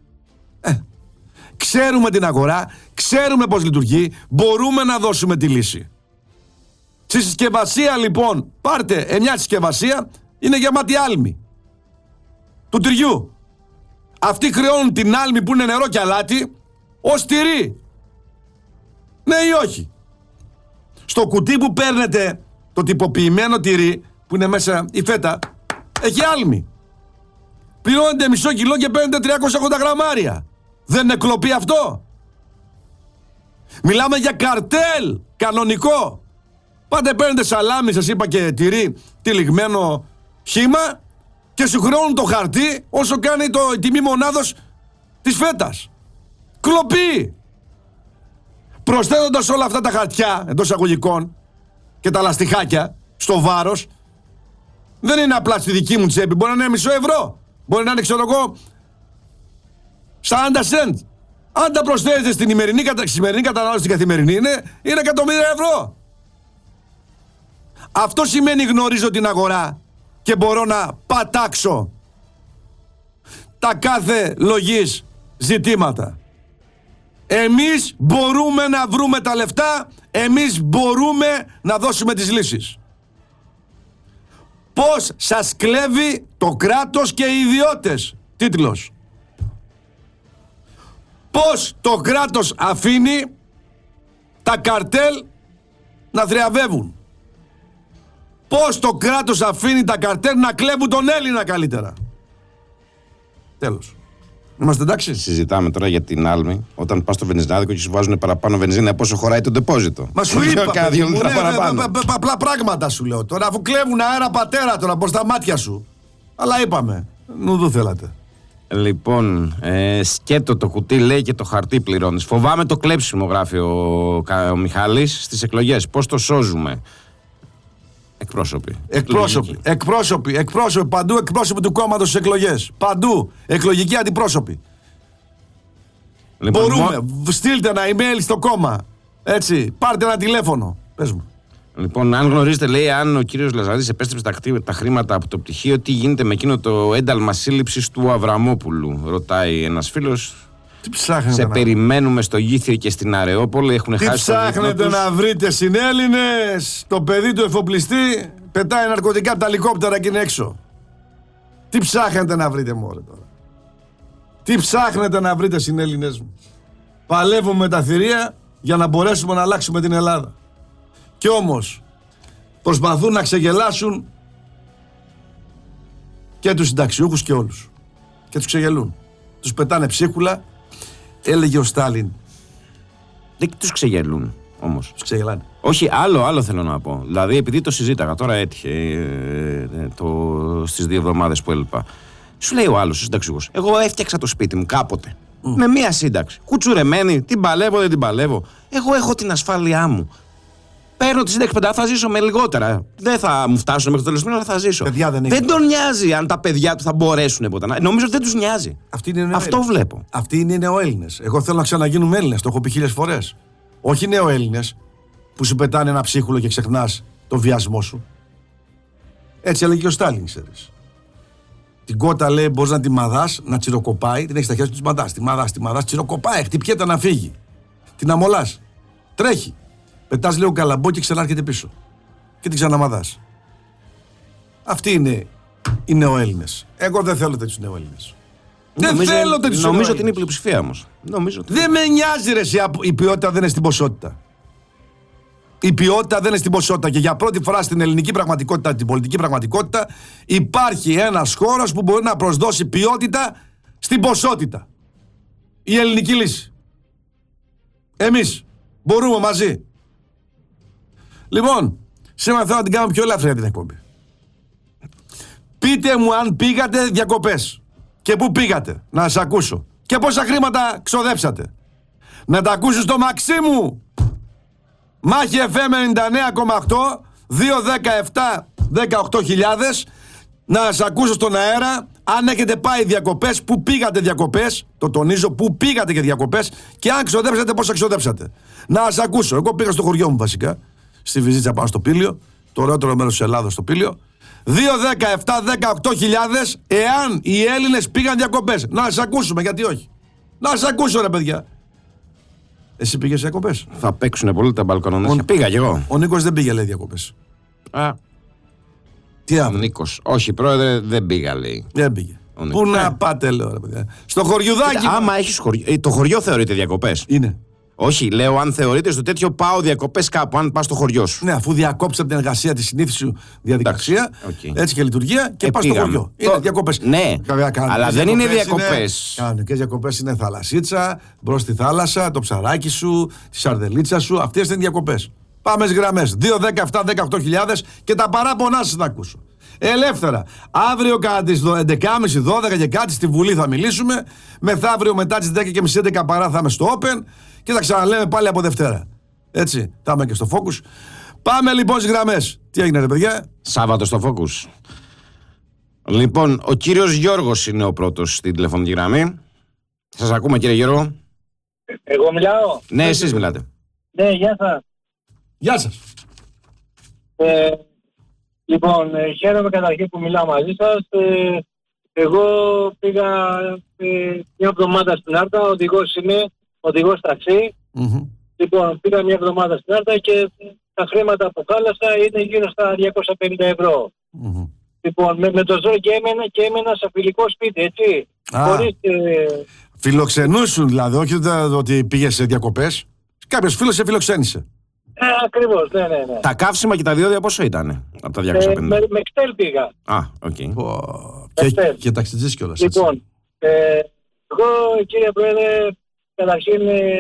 Ξέρουμε την αγορά, ξέρουμε πώς λειτουργεί, μπορούμε να δώσουμε τη λύση. Στη συσκευασία λοιπόν, πάρτε μια συσκευασία, είναι γεμάτη άλμη του τυριού. Αυτοί χρεώνουν την άλμη που είναι νερό και αλάτι ως τυρί. Ναι ή όχι? Στο κουτί που παίρνετε το τυποποιημένο τυρί, που είναι μέσα η φέτα, έχει άλμη. Πληρώνετε μισό κιλό και παίρνετε 380 γραμμάρια. Δεν είναι κλοπή αυτό? Μιλάμε για καρτέλ κανονικό. Πάτε παίρνετε σαλάμι, σας είπα, και τυρί τυλιγμένο χύμα και σου χρεώνουν το χαρτί όσο κάνει η τιμή μονάδος της φέτας. Κλοπή. Προσθέτοντας όλα αυτά τα χαρτιά εντός εισαγωγικών και τα λαστιχάκια στο βάρος, δεν είναι απλά στη δική μου τσέπη. Μπορεί να είναι μισό ευρώ. Μπορεί να είναι, ξέρω εγώ, 40 cent. Αν τα προσθέσετε στην σημερινή κατανάλωση, στην καθημερινή, είναι εκατομμύρια ευρώ. Αυτό σημαίνει γνωρίζω την αγορά και μπορώ να πατάξω τα κάθε λογής ζητήματα. Εμείς μπορούμε να βρούμε τα λεφτά, εμείς μπορούμε να δώσουμε τις λύσεις. Πώς σας κλέβει το κράτος και οι ιδιώτες? Τίτλος. Πώς το κράτος αφήνει τα καρτέλ να θριαβεύουν. Πώς το κράτος αφήνει τα καρτέλ να κλέβουν τον Έλληνα καλύτερα. Τέλος. Είμαστε εντάξει? Συζητάμε τώρα για την άλμη. Όταν πας στο βενζινάδικο και σου βάζουν παραπάνω βενζίνα, πόσο χωράει το ντεπόζιτο. Μα σου είπα, απλά πράγματα σου λέω τώρα, αφού κλέβουν αέρα πατέρα τώρα προς τα μάτια σου. Αλλά είπαμε, νουδού θέλατε. Λοιπόν, σκέτο το κουτί λέει και το χαρτί πληρώνεις. Φοβάμαι το κλέψιμο, γράφει ο Μιχάλης στις εκλογές. Πώς το σώζουμε? Εκπρόσωποι. Παντού εκπρόσωποι του κόμματος στις εκλογές. Παντού. Εκλογικοί αντιπρόσωποι. Λοιπόν, μπορούμε. Στείλτε ένα email στο κόμμα. Έτσι. Πάρτε ένα τηλέφωνο. Πες μου. Λοιπόν, αν γνωρίζετε, λέει, αν ο κύριος Λαζαρίδης επέστρεψε τα χρήματα από το πτυχίο, τι γίνεται με εκείνο το ένταλμα σύλληψης του Αβραμόπουλου? Ρωτάει ένας φίλος. Τι ψάχνετε? Σε περιμένουμε στο Γήθιο και στην Αρεόπολη. Έχουν τι χάσει. Τι ψάχνετε να βρείτε, συνέλληνες? Το παιδί του εφοπλιστή πετάει ναρκωτικά από τα ελικόπτερα και είναι έξω. Τι ψάχνετε να βρείτε, μωρέ τώρα? Τι ψάχνετε να βρείτε, συνέλληνες μου? Παλεύουμε με τα θηρία για να μπορέσουμε να αλλάξουμε την Ελλάδα. Κι όμως προσπαθούν να ξεγελάσουν και τους συνταξιούχους και όλους. Και τους ξεγελούν. Τους πετάνε ψίχουλα. Έλεγε ο Στάλιν. Δεν τους ξεγελούν όμως. Τους ξεγελάνε. Όχι, άλλο θέλω να πω. Δηλαδή, επειδή το συζήταγα, τώρα έτυχε στις 2 εβδομάδες που έλειπα. Σου λέει ο άλλος, ο συνταξιούχος, εγώ έφτιαξα το σπίτι μου κάποτε. Με μία σύνταξη. Κουτσουρεμένη, την παλεύω, δεν την παλεύω. Εγώ έχω την ασφάλειά μου. Παίρνω τη σύνταξη 5, θα ζήσω με λιγότερα. Δεν θα μου φτάσουν μέχρι το τέλος του μήνα, αλλά θα ζήσω. Παιδιά, δεν τον νοιάζει αν τα παιδιά του θα μπορέσουν ποτέ. Νομίζω ότι δεν τους νοιάζει. Αυτό βλέπω. Αυτοί είναι νεοέλληνες. Εγώ θέλω να ξαναγίνουμε Έλληνες. Το έχω πει 1000 φορές. Όχι νεοέλληνες. που σου πετάνε ένα ψίχουλο και ξεχνάς τον βιασμό σου. Έτσι έλεγε και ο Στάλιν, ξέρεις. Την κότα, λέει, μπορείς να τη μαδάς, να τσιροκοπάει, την έχεις στα χέρια σου, τη μαδάς, τη μαδάς, τσιροκοπάει, χτυπιέται να φύγει. Την αμολάς. Τρέχει. Πετάς λίγο καλαμπό και ξανάρχεται πίσω. Και την ξαναμαδάς. Αυτοί είναι οι νεοέλληνες. Εγώ δεν θέλω τέτοιους νεοέλληνες. Δεν θέλω τέτοιους. Νομίζω ότι είναι η πλειοψηφία όμως. Δεν με νοιάζει, ρε, η ποιότητα δεν είναι στην ποσότητα. Η ποιότητα δεν είναι στην ποσότητα. Και για πρώτη φορά στην ελληνική πραγματικότητα, την πολιτική πραγματικότητα, υπάρχει ένας χώρος που μπορεί να προσδώσει ποιότητα στην ποσότητα. Η ελληνική λύση. Εμείς μπορούμε μαζί. Λοιπόν, σήμερα θέλω να την κάνω πιο ελαφριά την εκπομπή. Πείτε μου αν πήγατε διακοπές. Και πού πήγατε, να σας ακούσω. Και πόσα χρήματα ξοδέψατε. Να τα ακούσω στο Μαξίμου. Μάχη FM 99,8 2-17-18 να σας ακούσω στον αέρα. Αν έχετε πάει διακοπές, πού πήγατε διακοπές. Το τονίζω, πού πήγατε και διακοπές. Και αν ξοδέψατε, πόσα ξοδέψατε. Να σας ακούσω. Εγώ πήγα στο χωριό μου βασικά, στη Βυζίτσα πάνω στο Πήλιο, το ωραιότερο μέρος της Ελλάδος στο Πήλιο. 2-17-18 εάν οι Έλληνες πήγαν διακοπές. Να σας ακούσουμε, γιατί όχι. Να σας ακούσω, ρε παιδιά. Εσύ πήγες διακοπές? Θα παίξουν πολύ τα μπαλκονόνια. Πήγα κι εγώ. Ο Νίκος δεν πήγε, λέει, διακοπές. Τι άλλο? Ο Νίκος. Όχι, πρόεδρε, δεν πήγα, λέει. Δεν πήγε. Πού να πάτε, λέω, ρε παιδιά. Στο χωριουδάκι. Άμα έχεις χωριό. Το χωριό θεωρείται διακοπές. Είναι. Όχι, λέω, αν θεωρείται στο τέτοιο πάω διακοπές κάπου, αν πας στο χωριό σου. Ναι, αφού διακόψεις από την εργασία τη συνήθιση σου διαδικασία, έτσι και λειτουργία, και πας στο χωριό. Είναι διακοπές. Ναι, αλλά δεν είναι διακοπές. Κανονικές διακοπές είναι θαλασσίτσα, μπρος στη θάλασσα, το ψαράκι σου, τη σαρδελίτσα σου. Αυτές είναι διακοπές. Πάμε στις γραμμές. 2-17-18 και τα παράπονά σας να ακούσω. Ελεύθερα. Αύριο κατά τις 11.30-12 και κάτι στη Βουλή θα μιλήσουμε. Μεθαύριο μετά τις 10.30-11 παρά θα είμαι στο Open. Και θα ξαναλέμε πάλι από Δευτέρα. Έτσι, θα είμαι και στο Focus. Πάμε λοιπόν στις γραμμές. Τι έγινε, ρε παιδιά? Σάββατο στο Focus. Λοιπόν, ο κύριος Γιώργος είναι ο πρώτος στην τηλεφωνική γραμμή. Σας ακούμε, κύριε Γιώργο. Εγώ μιλάω? Ναι, εσείς μιλάτε. Ναι, γεια σας. Γεια σας. Λοιπόν, χαίρομαι καταρχήν που μιλάω μαζί σας. Εγώ πήγα μια εβδομάδα στην Άρτα, οδηγός είμαι, οδηγός ταξί. Λοιπόν, πήγα μια εβδομάδα στην Άρτα και τα χρήματα που χάλασα είναι γύρω στα 250 ευρώ. Λοιπόν, με το ζώο και έμενα σε φιλικό σπίτι, έτσι. Χωρίς, φιλοξενούσουν δηλαδή, όχι ότι πήγες σε διακοπές. Κάποιος φίλος σε φιλοξένησε. Ακριβώς, ναι. Τα καύσιμα και τα διόδια πόσο ήταν από τα 250? Με Xtel πήγα. Οκ. Και ταξιτζής κιόλας. Λοιπόν, εγώ, κύριε Πρόεδρε, καταρχήν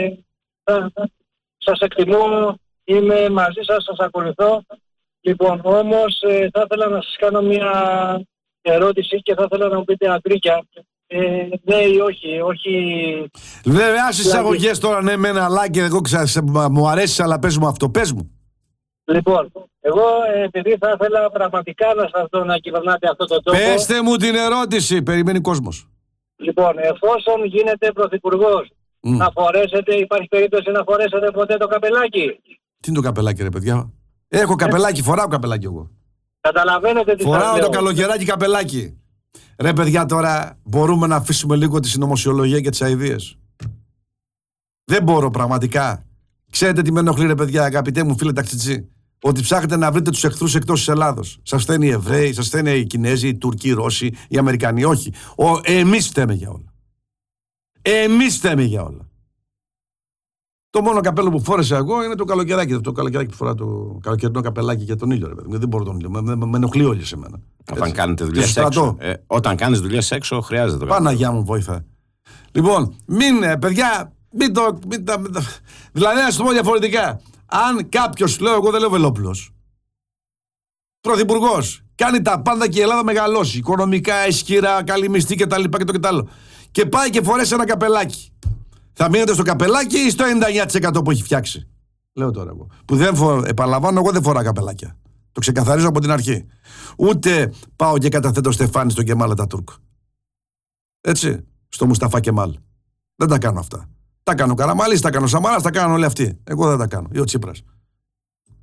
σας εκτιμώ, είμαι μαζί σας, σας ακολουθώ. Λοιπόν, όμως θα ήθελα να σας κάνω μια ερώτηση και θα ήθελα να μου πείτε αντρίκια. Ναι ή όχι. Βέβαια, άσε εισαγωγές τώρα, ναι, με ένα λάκι, εγώ μου αρέσει, αλλά πες μου αυτό, πες μου. Λοιπόν, εγώ επειδή θα ήθελα πραγματικά να σας δω να κυβερνάτε αυτό το τόπο. Πέστε μου την ερώτηση, περιμένει κόσμος. Λοιπόν, εφόσον γίνετε πρωθυπουργός, να φορέσετε, υπάρχει περίπτωση να φορέσετε ποτέ το καπελάκι? Τι είναι το καπελάκι, ρε παιδιά? Έχω καπελάκι, φοράω καπελάκι εγώ. Καταλαβαίνετε τι φοράω το καλοκαιράκι καπελάκι. Ρε παιδιά, τώρα μπορούμε να αφήσουμε λίγο τη συνωμοσιολογία και τις αηδίες? Δεν μπορώ πραγματικά. Ξέρετε τι με ενοχλεί, ρε παιδιά, αγαπητέ μου φίλε ταξιτζή? Ότι ψάχνετε να βρείτε τους εχθρούς εκτός της Ελλάδος. Σας φταίνουν οι Εβραίοι, σας φταίνουν οι Κινέζοι, οι Τουρκοί, οι Ρώσοι, οι Αμερικανοί. Όχι. Εμείς φταίμε για όλα. Εμείς φταίμε για όλα. Το μόνο καπέλο που φόρεσα εγώ είναι το καλοκαιράκι. Το καλοκαιράκι που φορά το καλοκαιρινό καπελάκι για τον ήλιο, ρε παιδί. Δεν μπορώ τον ήλιο. Με ενοχλεί όλοι σε μένα. Όταν κάνετε δουλειές έξω. Όταν κάνεις δουλειές έξω, χρειάζεται το καπέλο. Παναγιά μου, βοήθα. Λοιπόν, παιδιά, δηλαδή, να σου το πω διαφορετικά. Αν κάποιος, λέω εγώ, δεν λέω Βελόπουλος, πρωθυπουργός, κάνει τα πάντα και η Ελλάδα μεγαλώσει, οικονομικά, ισχυρά, καλή μισθή κτλ. Και πάει και φορέσει ένα καπελάκι. Θα μείνετε στο καπελάκι ή στο 99% που έχει φτιάξει? Λέω τώρα εγώ. Που επαναλαμβάνω, εγώ δεν φοράω καπελάκια. Το ξεκαθαρίζω από την αρχή. Ούτε πάω και καταθέτω στεφάνι στον Κεμάλ Ατατούρκ. Έτσι. Στο Μουσταφά Κεμάλ. Δεν τα κάνω αυτά. Τα κάνω Καραμαλής, τα κάνω Σαμαράς, τα κάνουν όλοι αυτοί. Εγώ δεν τα κάνω. Ή ο Τσίπρας.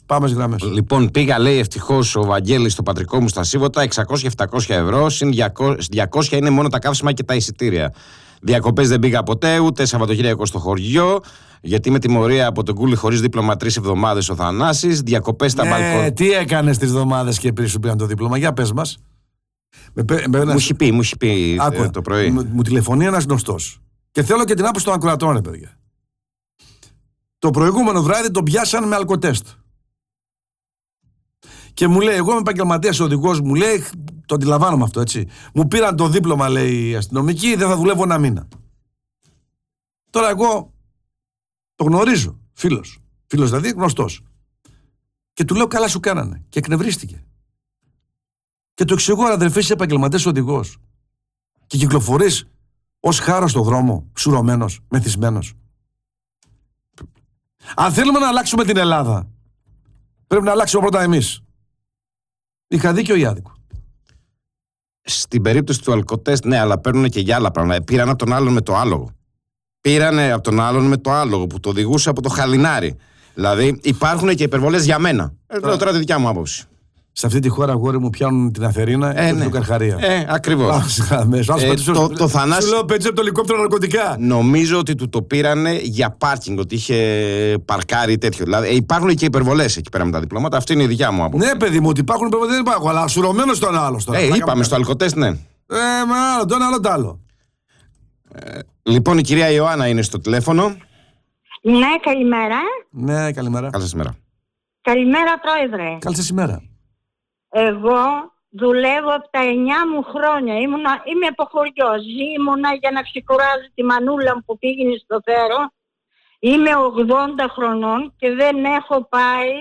Πάμε στις γραμμές. Λοιπόν, πήγα, λέει, ευτυχώς ο Βαγγέλης στο πατρικό μου στα Σίβωτα, 600-700 ευρώ, συν 200 είναι μόνο τα καύσιμα και τα εισιτήρια. Διακοπές δεν πήγα ποτέ, ούτε Σαββατοκύριακο στο χωριό, γιατί με τιμωρία από τον Κούλι χωρίς δίπλωμα 3 εβδομάδες ο Θανάσης. Διακοπές στα μπαλκόνια. Τι έκανες τις εβδομάδες και πριν σου πήραν το δίπλωμα, για πες μας. Μου έχει πει το πρωί. Μου τηλεφωνεί ένας γνωστός. Και θέλω και την άποψη των ακροατών, ρε παιδιά. Το προηγούμενο βράδυ τον πιάσαν με αλκοτέστ. Και μου λέει, εγώ είμαι επαγγελματίας οδηγός, μου λέει, το αντιλαμβάνομαι αυτό, έτσι. Μου πήραν το δίπλωμα, λέει η αστυνομική, δεν θα δουλεύω ένα μήνα. Τώρα εγώ το γνωρίζω, φίλος δηλαδή, γνωστός. Και του λέω, καλά σου κάνανε. Και εκνευρίστηκε. Και του εξηγώ, αδερφέ, είσαι επαγγελματίας οδηγός. Και κυκλοφορείς ως χάρο στο δρόμο, ψουρωμένος, μεθυσμένος. Αν θέλουμε να αλλάξουμε την Ελλάδα, πρέπει να αλλάξουμε πρώτα εμείς. Είχα δίκιο ή άδικο? Στην περίπτωση του αλκοτέστ, ναι, αλλά παίρνουν και για άλλα πράγματα. Πήραν από τον άλλον με το άλογο. Πήρανε από τον άλλον με το άλογο που το οδηγούσε από το Χαλινάρι. Δηλαδή υπάρχουν και υπερβολές για μένα. Λέω τώρα τη δικιά μου άποψη. Σε αυτή τη χώρα, αγόρι μου, πιάνουν την Αθερίνα και την Καρχαρία. Ακριβώς. Το Θανάση. Σου λέω, πέτσε από το ελικόπτερο ναρκωτικά. Νομίζω ότι του το πήρανε για πάρκινγκ, ότι είχε παρκάρει τέτοιο. Δηλαδή υπάρχουν και υπερβολές εκεί πέρα με τα διπλώματα. Αυτή είναι η δικιά μου άποψη. Ναι, παιδί μου, ότι υπάρχουν υπερβολές, δεν υπάρχουν. Αλλά σουρωμένο στον άλλο. Είπαμε στο αλκοτέστ, ναι. Μα το ένα άλλο το άλλο. Λοιπόν, η κυρία Ιωάννα είναι στο τηλέφωνο. Ναι, καλημέρα. Ναι, καλημέρα. Καλή σας ημέρα. Καλημέρα, Πρόεδρε. Καλή σας ημέρα. Εγώ δουλεύω από τα 9 μου χρόνια. Είμαι από χωριό. Ήμουνα για να ξεκουράζει τη μανούλα μου που πήγαινε στο Φέρο. Είμαι 80 χρονών και δεν έχω πάει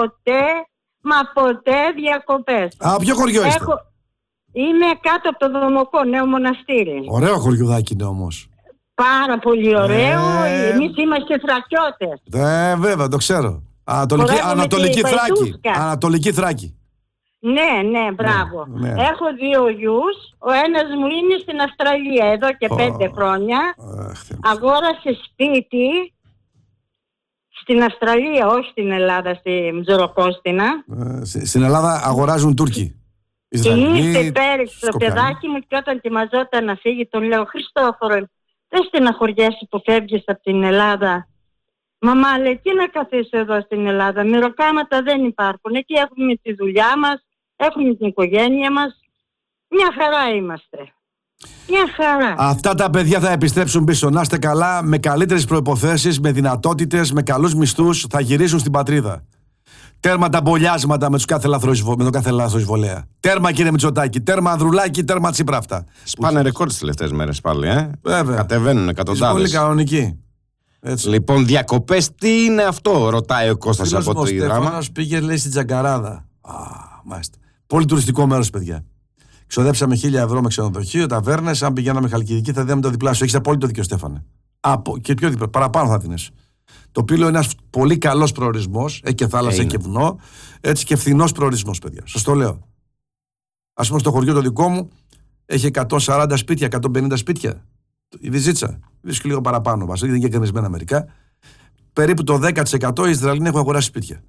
ποτέ διακοπές. Α, ποιο χωριό είστε? Είμαι κάτω από το Δομοκό, Νέο Μοναστήρι. Ωραίο χωριουδάκι είναι όμως. Πάρα πολύ ωραίο. Εμείς είμαστε θρακιώτες. Βέβαια, το ξέρω. Ανατολική Θράκη. Ανατολική Θράκη. Ναι, μπράβο. Ναι. Έχω 2 γιους. Ο ένας μου είναι στην Αυστραλία εδώ και 5 χρόνια. Αγόρασε σπίτι στην Αυστραλία, όχι στην Ελλάδα, στη Μτζωροκόστινα. Στην Ελλάδα αγοράζουν Τούρκοι. Και ήρθε πέρυσι το παιδάκι μου και όταν ετοιμαζόταν να φύγει, τον λέω, Χριστόφορο, δεν στεναχωριέσαι που φεύγεις από την Ελλάδα. Μαμά, λέει, τι να καθίσω εδώ στην Ελλάδα, μυροκάματα δεν υπάρχουν. Εκεί έχουμε τη δουλειά μας, έχουμε την οικογένεια μας. Μια χαρά είμαστε. Μια χαρά. Αυτά τα παιδιά θα επιστρέψουν πίσω. Να είστε καλά, με καλύτερες προϋποθέσεις, με δυνατότητες, με καλούς μισθούς, θα γυρίσουν στην πατρίδα. Τέρμα τα μπολιάσματα με τον κάθε λαθροεισβολέα. Τέρμα, κύριε Μητσοτάκη, τέρμα Ανδρουλάκη, τέρμα Τσίπρα αυτά. Σπάνε ρεκόρ τις τελευταίες μέρες πάλι, Βέβαια. Κατεβαίνουν εκατοντάδες. Πολύ κανονική. Έτσι. Λοιπόν, διακοπές, τι είναι αυτό, ρωτάει ο Κώστας από το Ιδράμα. Ο Στέφανος πήγε, λέει, στην Τζαγκαράδα. Μάλιστα. Πολύ τουριστικό μέρος, παιδιά. Ξοδέψαμε 1.000 ευρώ με ξενοδοχείο, ταβέρνες. Αν πηγαίναμε Χαλκιδική, θα δίναμε το διπλάσιο. Έχεις απόλυτο δίκιο, Στέφανε. Και πιο διπλά, παραπάνω θα δίνεις. Το Πύλο είναι ένας πολύ καλός προορισμός. Έχει και θάλασσα και βουνό. Έτσι και φθηνός προορισμός, παιδιά. Σας το λέω. Ας πούμε, στο χωριό το δικό μου έχει 140 σπίτια, 150 σπίτια. Η Βυζίτσα. Βρίσκει λίγο παραπάνω μας. Είναι και γκρεμισμένα μερικά. Περίπου το 10% οι Ισραηλοί έχουν αγοράσει σπίτια.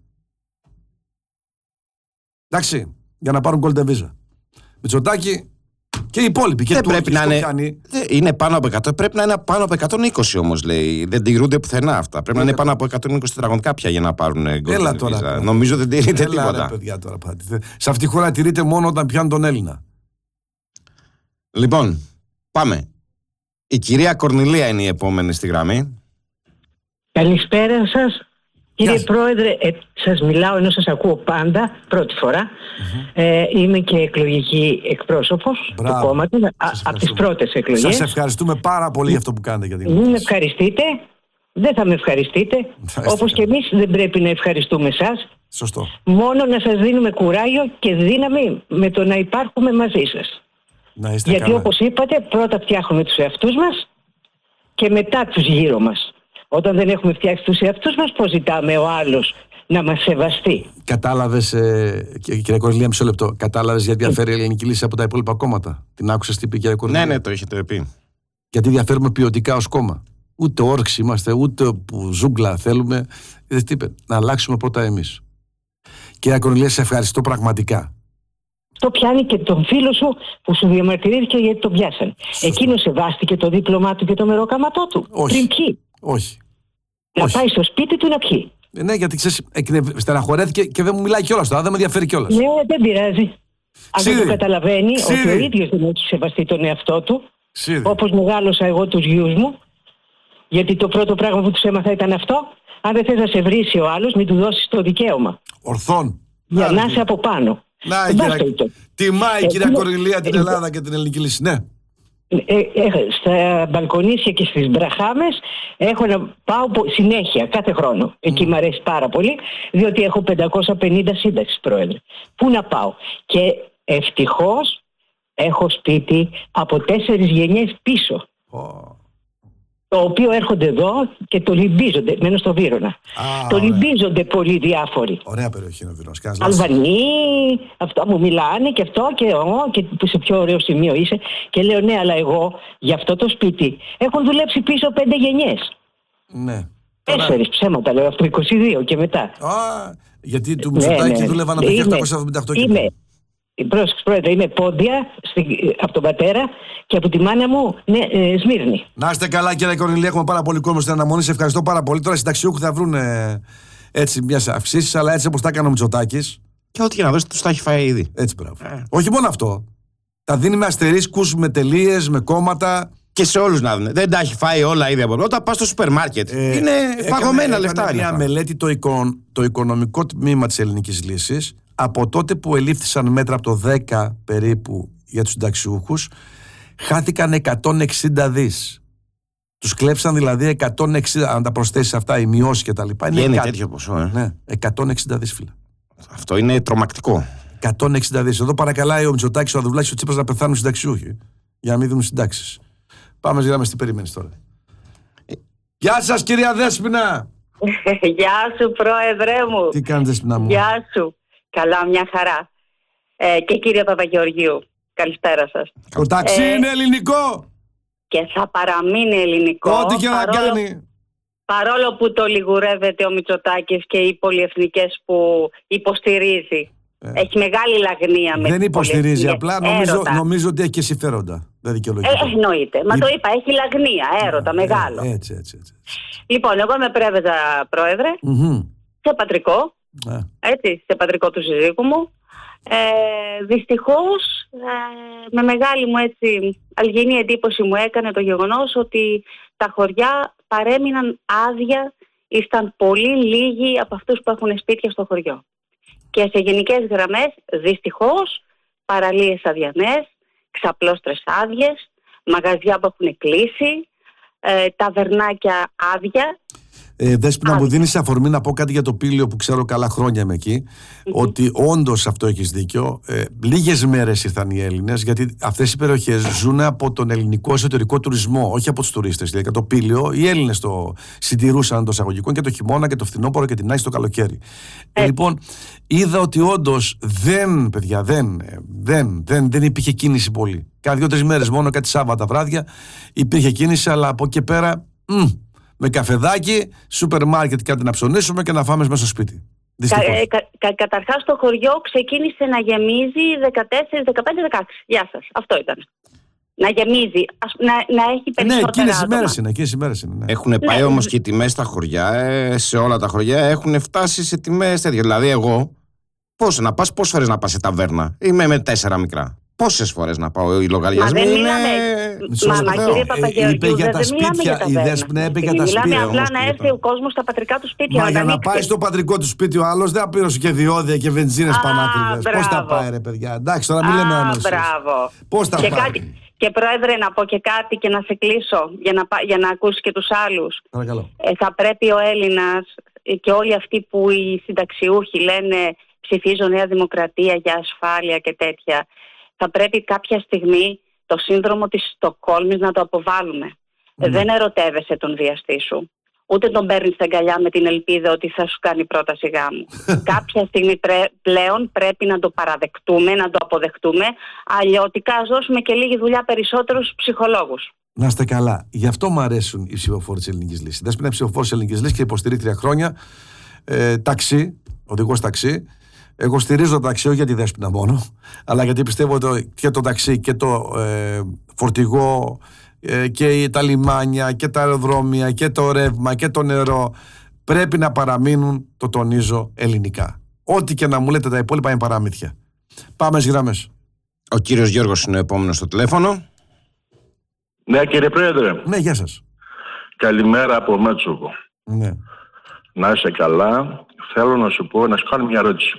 Εντάξει, για να πάρουν Golden Visa. Μητσοτάκη και οι υπόλοιποι. Και πρέπει να είναι πάνω από 100. Πρέπει να είναι πάνω από 120 όμως, λέει. Δεν τηρούνται πουθενά αυτά. Πρέπει να είναι πάνω από 120 τετραγωνικά πια για να πάρουν Golden Visa. Νομίζω δεν τηρείται τίποτα. Παιδιά, τώρα, σε αυτή τη χώρα τηρείται μόνο όταν πιάνουν τον Έλληνα. Λοιπόν, πάμε. Η κυρία Κορνηλία είναι η επόμενη στη γραμμή. Καλησπέρα σας. Κύριε Πρόεδρε, σας μιλάω ενώ σας ακούω πάντα, πρώτη φορά. Είμαι και εκλογική εκπρόσωπος του κόμματος, από τις πρώτες εκλογές. Σας ευχαριστούμε πάρα πολύ για αυτό που κάνετε. Για την Μην με ευχαριστείτε, δεν θα με ευχαριστείτε, όπως και εμείς δεν πρέπει να ευχαριστούμε εσάς. Σωστό. Μόνο να σας δίνουμε κουράγιο και δύναμη με το να υπάρχουμε μαζί σας. Γιατί καλά. Όπως είπατε, πρώτα φτιάχνουμε τους εαυτούς μας και μετά τους γύρω μας. Όταν δεν έχουμε φτιάξει τους εαυτούς μας, πώς ζητάμε ο άλλος να μας σεβαστεί. Κατάλαβες, κύριε Κορνηλία, μισό λεπτό. Κατάλαβες γιατί διαφέρει η Ελληνική Λύση από τα υπόλοιπα κόμματα? Την άκουσες τι είπε, κύριε Κορνηλία? Ναι, το έχετε πει. Γιατί διαφέρουμε ποιοτικά ως κόμμα. Ούτε όρξη είμαστε, ούτε που ζούγκλα θέλουμε. Τι είπε, να αλλάξουμε πρώτα εμείς. Κυρία Κορνηλία, σε ευχαριστώ πραγματικά. Το πιάνει και τον φίλο σου που σου διαμαρτυρήθηκε γιατί τον πιάσανε. Εκείνο σεβάστηκε το δίπλωμά του και το μεροκάματό του. Όχι. Πριν πιει. Όχι. Να πάει στο σπίτι του να πιει. Ναι, γιατί ξέρεις, στεναχωρέθηκε και δεν μου μιλάει κιόλας τώρα, δεν με ενδιαφέρει κιόλας. Ναι, δεν πειράζει. Αν δεν το καταλαβαίνει ότι ο ίδιος δεν έχει σεβαστεί τον εαυτό του, όπως μεγάλωσα εγώ τους γιους μου, γιατί το πρώτο πράγμα που τους έμαθα ήταν αυτό. Αν δεν θες να σε βρίσει ο άλλος, μην του δώσεις το δικαίωμα. Ορθόν. Για να είσαι από πάνω. Τιμάει η κυρία Κορνηλία την Ελλάδα και την ελληνική λύση. Ναι. Στα μπαλκονίσια και στις Μπραχάμες έχω να πάω συνέχεια κάθε χρόνο. Εκεί μου αρέσει πάρα πολύ, διότι έχω 550 σύνταξεις, πρόεδρε. Πού να πάω? Και ευτυχώς έχω σπίτι από 4 γενιές πίσω. Το οποίο έρχονται εδώ και το λυμπίζονται. Μένω στο Βύρωνα. Το λυμπίζονται πολύ διάφοροι. Ωραία περιοχή είναι ο Βύρωνας. Αλβανοί, αυτό μου μιλάνε και αυτό και σε πιο ωραίο σημείο είσαι. Και λέω ναι, αλλά εγώ για αυτό το σπίτι έχουν δουλέψει πίσω 5 γενιές. Ναι. 4 ψέματα λέω, από το 22 και μετά. Γιατί του Μητσοτάκη δούλευαν από το 1978 και μετά. Πρόσεξε, πρόεδρε, είμαι πόντια από τον πατέρα και από τη μάνα μου Σμύρνη. Να είστε καλά, κύριε Κορνηλία, έχουμε πάρα πολύ κόσμο στην αναμονή. Σε ευχαριστώ πάρα πολύ. Τώρα οι συνταξιούχοι θα βρουν έτσι μια αυξήσει, αλλά έτσι όπως τα έκανε ο Μητσοτάκης. Και ό,τι και να δώσει, του τα έχει φάει ήδη. Έτσι, μπράβο. Όχι μόνο αυτό. Τα δίνει με αστερίσκους, με τελείες, με κόμματα. Και σε όλους να δουν. Δεν τα έχει φάει όλα ήδη από εδώ. Όταν πας στο σούπερ μάρκετ. Είναι παγωμένα λεφτά. Έκανε μια μελέτη το οικονομικό τμήμα της ελληνικής λύσης. Από τότε που ελήφθησαν μέτρα από το 10 περίπου για τους συνταξιούχους, χάθηκαν 160 δις. Τους κλέψαν δηλαδή 160, αν τα προσθέσεις αυτά, οι μειώσεις και τα λοιπά. Είναι τέτοιο ποσό, Ναι, 160 δις, φίλε. Αυτό είναι τρομακτικό. 160 δις. Εδώ παρακαλάει ο Μητσοτάκης, ο Ανδρουλάκης, ο Τσίπρας να πεθάνουν συνταξιούχοι. Για να μην δίνουν συντάξεις. Πάμε γράμμα, τι περιμένεις τώρα. Γεια σας, κυρία Δέσποινα. Γεια σου, πρόεδρέ μου. Τι κάνεις, Δέσποινα μου? Γεια σου. Καλά, μια χαρά. Και κύριε Παπαγεωργίου, καλησπέρα σας. Το ταξί είναι ελληνικό. Και θα παραμείνει ελληνικό. Ό,τι και να κάνει. Παρόλο που το λιγουρεύεται ο Μητσοτάκης και οι πολυεθνικές που υποστηρίζει. Έχει μεγάλη λαγνία με. Δεν υποστηρίζει, απλά νομίζω ότι έχει και συμφέροντα. Δεν δικαιολογείται. Εννοείται. Μα το είπα, έχει λαγνία, έρωτα, μεγάλο. Έτσι. Λοιπόν, εγώ είμαι πρέβεζα, πρόεδρε, σε πατρικό. Έτσι, σε πατρικό του συζύγου μου. Δυστυχώς με μεγάλη μου έτσι αλγινή εντύπωση μου έκανε το γεγονός ότι τα χωριά παρέμειναν άδεια, ήσταν πολύ λίγοι από αυτούς που έχουν σπίτια στο χωριό. Και σε γενικές γραμμές δυστυχώς παραλίες αδιανές, ξαπλώστρες άδειες, μαγαζιά που έχουν κλείσει, ταβερνάκια άδεια. Δέσποινα, μου δίνεις αφορμή να πω κάτι για το Πήλιο που ξέρω καλά, χρόνια είμαι εκεί. Ότι όντως αυτό έχεις δίκιο. Λίγες μέρες ήρθαν οι Έλληνες, γιατί αυτές οι περιοχές ζουν από τον ελληνικό εσωτερικό τουρισμό, όχι από τους τουρίστες. Δηλαδή, το Πήλιο, οι Έλληνες το συντηρούσαν το εισαγωγικό και το χειμώνα και το φθινόπωρο και την Άκη το καλοκαίρι. Λοιπόν, είδα ότι όντως δεν υπήρχε κίνηση πολύ. Κάνα 2-3 μέρες μόνο, κάτι Σάββατα βράδια υπήρχε κίνηση, αλλά από εκεί πέρα. Με καφεδάκι, σούπερ μάρκετ, κάτι να ψωνίσουμε και να φάμε μέσα στο σπίτι. Καταρχάς το χωριό ξεκίνησε να γεμίζει 14, 15, 16. Γεια σας. Αυτό ήταν. Να γεμίζει, να έχει περισσότερα εκείνες οι μέρες είναι. Έχουν πάει όμως και οι τιμές στα χωριά, σε όλα τα χωριά έχουν φτάσει σε τιμές τέτοιες. Δηλαδή εγώ, πόσες φορές να πας σε ταβέρνα? Είμαι με 4 μικρά. Πόσες φορές να πάω, οι λογαριασμοί είναι. Μα κύριε Παπαγεωργίου, για τα σπίτια. Η Δέσποινα είπε για τα σπίτια. Μιλάμε απλά να έρθει ο κόσμος στα πατρικά του σπίτια. Μα για να πάει στο πατρικό του σπίτι ο άλλος δεν πλήρωσε και διόδια και βενζίνες πανάκριβες. Πώς τα πάει, ρε παιδιά? Εντάξει, τώρα μην λέμε άνοσες. Πώς τα πάει? Και πρόεδρε, να πω και κάτι και να σε κλείσω για να ακούσει και τους άλλους. Θα πρέπει ο Έλληνας και όλοι αυτοί που οι συνταξιούχοι λένε ψηφίζω Νέα Δημοκρατία για ασφάλεια και τέτοια. Θα πρέπει κάποια στιγμή το σύνδρομο της Στοκχόλμης να το αποβάλουμε. Δεν ερωτεύεσαι τον βιαστή σου. Ούτε τον παίρνεις στα αγκαλιά με την ελπίδα ότι θα σου κάνει πρόταση γάμου. Κάποια στιγμή πλέον πρέπει να το παραδεχτούμε, να το αποδεχτούμε. Αλλιώτικα ας δώσουμε και λίγη δουλειά περισσότερους στους ψυχολόγους. Να είστε καλά. Γι' αυτό μου αρέσουν οι ψηφοφόροι της Ελληνικής Λύσης. Δέσποινα, ψηφοφόρος της Ελληνικής Λύσης και υποστηρίκτρια χρόνια. Ταξί, οδηγός ταξί. Εγώ στηρίζω το ταξί, όχι για τη Δέσποινα μόνο, αλλά γιατί πιστεύω ότι και το ταξί και το φορτηγό και τα λιμάνια και τα αεροδρόμια και το ρεύμα και το νερό πρέπει να παραμείνουν, το τονίζω, ελληνικά. Ό,τι και να μου λέτε τα υπόλοιπα είναι παραμύθια. Πάμε στις γραμμές. Ο κύριος Γιώργος είναι ο επόμενος στο τηλέφωνο. Ναι, κύριε Πρόεδρε. Ναι, γεια σας. Καλημέρα από Μέτσοβο. Ναι. Να είσαι καλά. Θέλω να σου πω, να σου κάνω μια ερώτηση.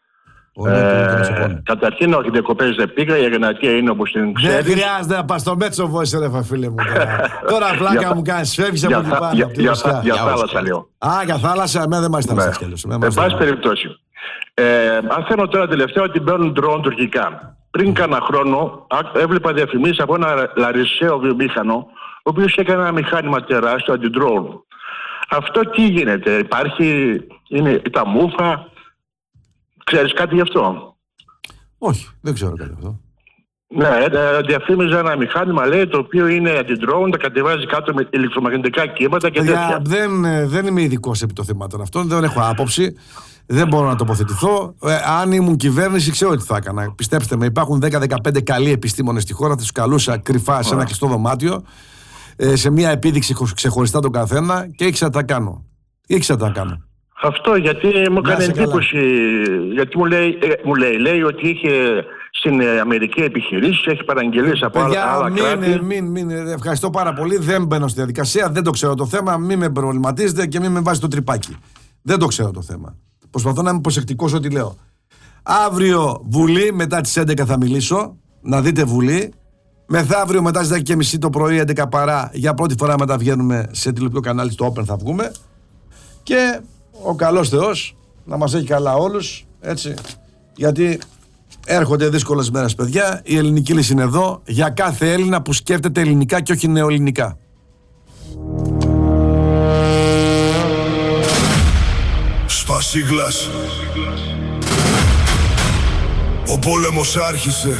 Καταρχήν, όχι, διακοπές δεν πήγα, η Εγνατία είναι όπως την ξέρεις. Δεν χρειάζεται να πας στο Μέτσοβο, εσύ ρε φίλε μου. Τώρα πλάκα μου κάνεις, φεύγεις από την πάνω. Για θάλασσα λέω. Για θάλασσα, εμένα δεν μας τα σκέλος. Εν πάση περιπτώσει. Μαθαίνω τώρα τελευταία ότι μπαίνουν ντρόουν τουρκικά. Πριν κάνα χρόνο έβλεπα διαφημίσεις από ένα λαρισαίο βιομήχανο, ο οποίος έκανε ένα μηχάνημα τεράστιο αντι-drone. Αυτό τι γίνεται, υπάρχει, είναι τα μούφα, ξέρεις κάτι γι' αυτό? Όχι, δεν ξέρω κάτι γι' αυτό. Ναι, διαφήμιζε ένα μηχάνημα, λέει, το οποίο είναι αντι-drone, τα κατεβάζει κάτω με ηλεκτρομαγνητικά κύματα και τέτοια. Δεν είμαι ειδικός επί των θεμάτων αυτών, δεν έχω άποψη. Δεν μπορώ να τοποθετηθώ. Αν ήμουν κυβέρνηση, ξέρω τι θα έκανα. Πιστέψτε με, υπάρχουν 10-15 καλοί επιστήμονες στη χώρα. Θα τους καλούσα κρυφά σε ένα κλειστό δωμάτιο, σε μια επίδειξη ξεχωριστά τον καθένα και ήξερα τι θα κάνω. Αυτό γιατί μου έκανε εντύπωση. Γιατί λέει ότι είχε στην Αμερική επιχειρήσεις, έχει παραγγελίες από άλλα κράτη. Ευχαριστώ πάρα πολύ. Δεν μπαίνω στη διαδικασία, δεν το ξέρω το θέμα. Μην με προβληματίζετε και μην με βάζει το τρυπάκι. Δεν το ξέρω το θέμα. Προσπαθώ να είμαι προσεκτικός ό,τι λέω. Αύριο Βουλή, μετά τις 11 θα μιλήσω. Να δείτε Βουλή. Μεθαύριο μετά τις 10:30 το πρωί, 11 παρά, για πρώτη φορά μεταβγαίνουμε σε τηλεοπτικό κανάλι στο Open, θα βγούμε. Και ο καλός Θεός να μας έχει καλά όλους, έτσι. Γιατί έρχονται δύσκολες μέρες, παιδιά. Η ελληνική λύση είναι εδώ για κάθε Έλληνα που σκέφτεται ελληνικά και όχι νεοελληνικά. Σπασίγλας. Ο πόλεμος άρχισε.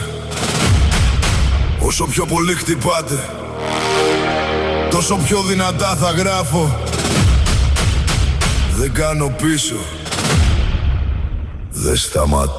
Όσο πιο πολύ χτυπάτε, τόσο πιο δυνατά θα γράφω. Δεν κάνω πίσω. Δεν σταματώ.